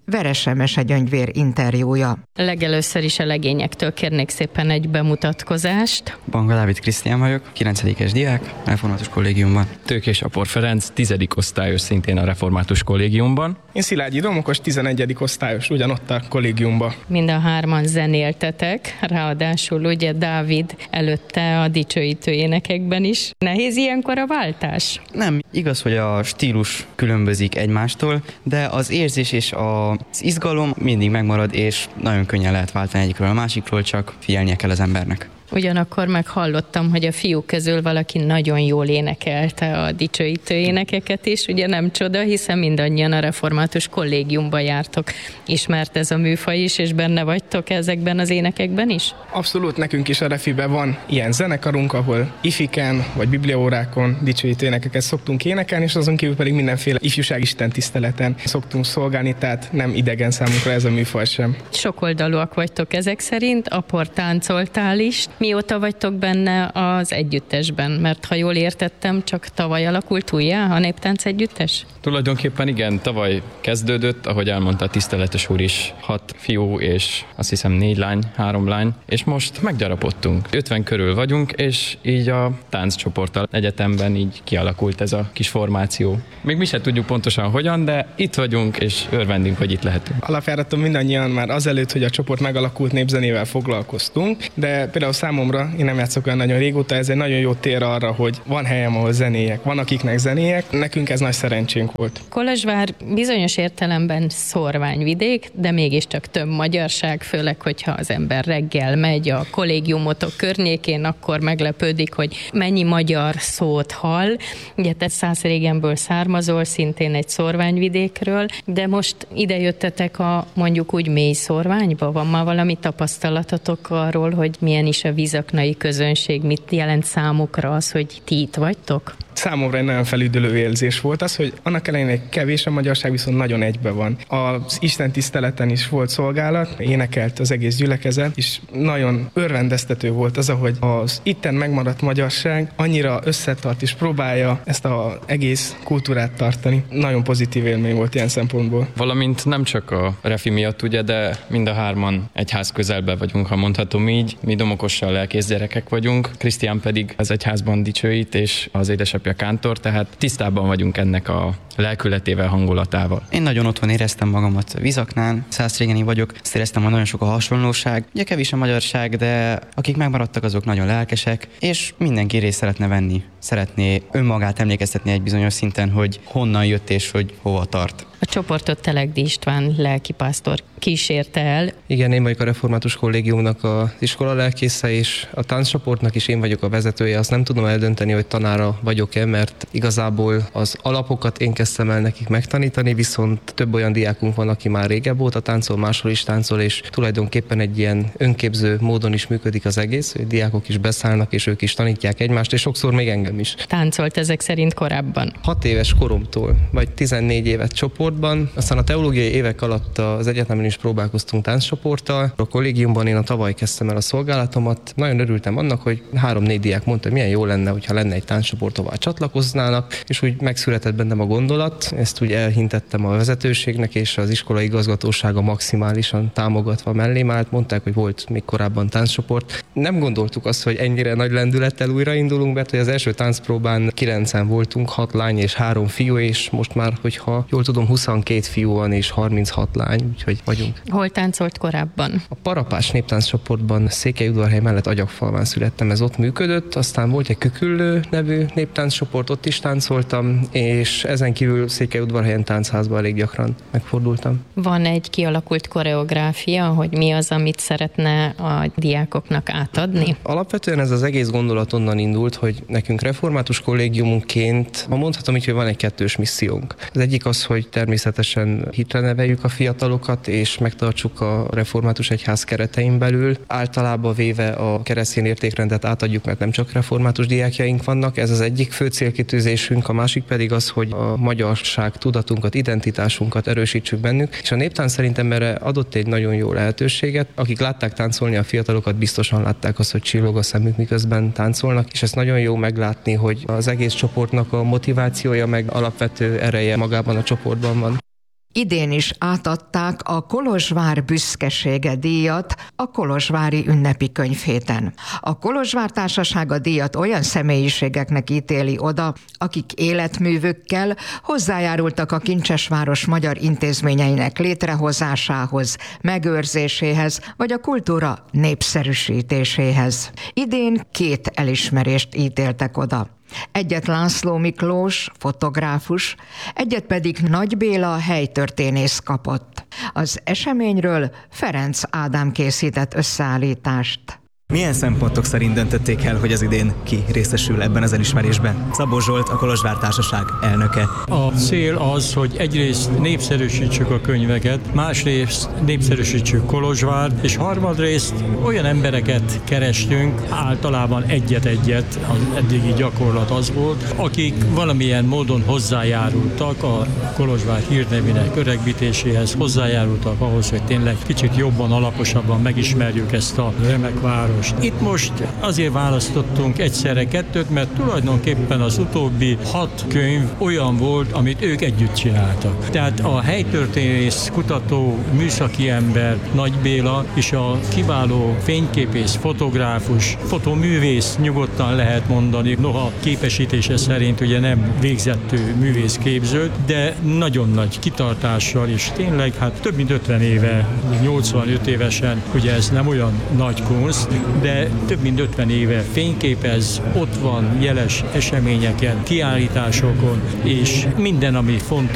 Verese Mesegyöngyvér interjúja. Legelőször is a legényektől kérnék szépen egy bemutatkozást. Banga Dávid Krisztián vagyok, 9-es diák, Református Kollégiumban. Tőkés Apor Ferenc, 10. osztályos, szintén a Református Kollégiumban. Én Szilágyi Domokos, 11. osztályos, ugyanott a kollégiumban. Mind a hárman zenéltetek, ráadásul ugye Dávid előtte a dicsőítő énekekben is. Nehéz ilyenkor a váltás? Nem, igaz, hogy a stílus különbözik egymástól, de az érzés és az izgalom mindig megmarad, és nagyon könnyen lehet váltani egyikről a másikról, csak figyelnie kell az embernek. Ugyanakkor meghallottam, hogy a fiúk közül valaki nagyon jól énekelte a dicsőítő énekeket is, ugye nem csoda, hiszen mindannyian a Református Kollégiumba jártok. Ismert ez a műfaj is, és benne vagytok ezekben az énekekben is? Abszolút, nekünk is a Refiben van ilyen zenekarunk, ahol ifiken vagy bibliaórákon dicsőítő énekeket szoktunk énekelni, és azon kívül pedig mindenféle ifjúság istentiszteleten szoktunk szolgálni, tehát nem idegen számunkra ez a műfaj sem. Sokoldalúak vagytok ezek szerint, Apor, táncoltál is. Mióta vagytok benne az együttesben? Mert ha jól értettem, csak tavaly alakult újjá a néptánc együttes? Tulajdonképpen igen, tavaly kezdődött, ahogy elmondta a tiszteletes úr is, 6 fiú és azt hiszem 4 lány, 3 lány, és most meggyarapodtunk. 50 körül vagyunk, és így a tánccsoporttal egyetemben így kialakult ez a kis formáció. Még mi se tudjuk pontosan hogyan, de itt vagyunk, és örvendünk, hogy itt lehetünk. Alapjáraton mindannyian már azelőtt, hogy a csoport megalakult, népzenével foglalkoztunk, de például számomra, én nem játszok olyan nagyon régóta, ez egy nagyon jó tér arra, hogy van helyem, ahol zenéjek, van akiknek zenéjek, nekünk ez nagy szerencsénk volt. Kolozsvár bizonyos értelemben szórványvidék, de mégiscsak több magyarság, főleg, hogyha az ember reggel megy a kollégiumotok környékén, akkor meglepődik, hogy mennyi magyar szót hall. Ugye te Szászrégenből származol, szintén egy szórványvidékről, de most ide jöttetek a mondjuk úgy mély szórványba? Van már valami tapasztalatotok arról, hogy milyen is a vizaknai közönség, mit jelent számukra az, hogy ti itt vagytok? Számomra egy nagyon felüdülő érzés volt az, hogy annak ellenére kevés a magyarság, viszont nagyon egybe van. Az Isten tiszteleten is volt szolgálat, énekelt az egész gyülekezet, és nagyon örvendeztető volt az, ahogy az itten megmaradt magyarság annyira összetart és próbálja ezt az egész kultúrát tartani. Nagyon pozitív élmény volt ilyen szempontból. Valamint nem csak a Refi miatt, ugye, de mind a hárman egyház közelben vagyunk, ha mondhatom így. Mi Domokossal lelkész gyerekek vagyunk, Krisztián pedig az egyházban dicsőít, és az édesapja kántor, tehát tisztában vagyunk ennek a lelkületével, hangulatával. Én nagyon otthon éreztem magamat Vizaknál, Szászrégeni vagyok, azt éreztem, hogy nagyon sok a hasonlóság. Ugye kevés a magyarság, de akik megmaradtak, azok nagyon lelkesek, és mindenki részt szeretne venni. Szeretné önmagát emlékeztetni egy bizonyos szinten, hogy honnan jött és hogy hova tart. A csoportot Telegdi István lelkipásztor kísérte el. Igen, én vagyok a Református Kollégiumnak az iskola lelkésze, és a tánccsoportnak is én vagyok a vezetője. Azt nem tudom eldönteni, hogy tanára vagyok-e, mert igazából az alapokat én kezdtem el nekik megtanítani, viszont több olyan diákunk van, aki már régebb óta táncol, máshol is táncol, és tulajdonképpen egy ilyen önképző módon is működik az egész, hogy diákok is beszállnak, és ők is tanítják egymást, és sokszor még engem is. Táncolt ezek szerint korábban? 6 éves koromtól, vagy 14 évet csoportban, aztán a teológiai évek alatt az egyetemen is próbálkoztunk tánccsoporttal. A kollégiumban én tavaly kezdtem el a szolgálatomat. Nagyon örültem annak, hogy 3-4 diák mondta, hogy milyen jó lenne, hogyha lenne egy tánccsoport, ahová csatlakoznának, és úgy megszületett bennem a gondolat. Ezt úgy elhintettem a vezetőségnek, és az iskola igazgatósága maximálisan támogatva mellém állt. Mondták, hogy volt még korábban tánccsoport. Nem gondoltuk azt, hogy ennyire nagy lendülettel újraindulunk, mert hogy az első táncpróbán 9-en voltunk, 6 lány és 3 fiú, és most már, hogyha jól tudom, 22 fiú van és 36 lány, úgyhogy vagyunk. Hol táncolt korábban? A Parapás néptánccsoportban Székelyudvarhely mellett Agyagfalván születtem, ez ott működött, aztán volt egy Küküllő nevű néptánccsoport, ott is táncoltam, és ezen kívül Székelyudvarhelyen táncházban elég gyakran megfordultam. Van egy kialakult koreográfia, hogy mi az, amit szeretne a diákoknak átadni? Alapvetően ez az egész gondolat onnan indult, hogy nekünk református kollégiumunként, ma mondhatom így, hogy van egy kettős missziónk. Az egyik az, hogy természetesen hitre neveljük a fiatalokat, és megtartsuk a református egyház keretein belül. Általában véve a keresztény értékrendet átadjuk, mert nem csak református diákjaink vannak, ez az egyik fő célkitűzésünk, a másik pedig az, hogy a magyarság tudatunkat, identitásunkat erősítsük bennük, és a néptánc szerintem erre adott egy nagyon jó lehetőséget. Akik látták táncolni a fiatalokat, biztosan látták azt, hogy csillog a szemük, miközben táncolnak, és ezt nagyon jó meglátni, hogy az egész csoportnak a motivációja meg alapvető ereje magában a csoportban van. Idén is átadták a Kolozsvár büszkesége díjat a kolozsvári ünnepi könyvhéten. A Kolozsvár Társaság a díjat olyan személyiségeknek ítéli oda, akik életművükkel hozzájárultak a Kincsesváros magyar intézményeinek létrehozásához, megőrzéséhez, vagy a kultúra népszerűsítéséhez. Idén 2 elismerést ítéltek oda. Egyet László Miklós, fotográfus, egyet pedig Nagy Béla helytörténész kapott. Az eseményről Ferenc Ádám készített összeállítást. Milyen szempontok szerint döntötték el, hogy az idén ki részesül ebben az elismerésben? Szabó Zsolt, a Kolozsvár Társaság elnöke. A cél az, hogy egyrészt népszerűsítsük a könyveket, másrészt népszerűsítsük Kolozsvárt, és harmadrészt olyan embereket kerestünk, általában egyet-egyet, az eddigi gyakorlat az volt, akik valamilyen módon hozzájárultak a Kolozsvár hírnevének öregbítéséhez, hozzájárultak ahhoz, hogy tényleg kicsit jobban, alaposabban megismerjük ezt a remek város. Itt most azért választottunk egyszerre 2, mert tulajdonképpen az utóbbi 6 könyv olyan volt, amit ők együtt csináltak. Tehát a helytörténész, kutató, műszaki ember Nagy Béla és a kiváló fényképész, fotográfus, fotoművész nyugodtan lehet mondani, noha képesítése szerint ugye nem végzett művészképző, de nagyon nagy kitartással, és tényleg hát több mint 50 éve, 85 évesen, ugye ez nem olyan nagy kunst, de több mint 50 éve fényképez, ott van jeles eseményeken, kiállításokon, és minden, ami fontos,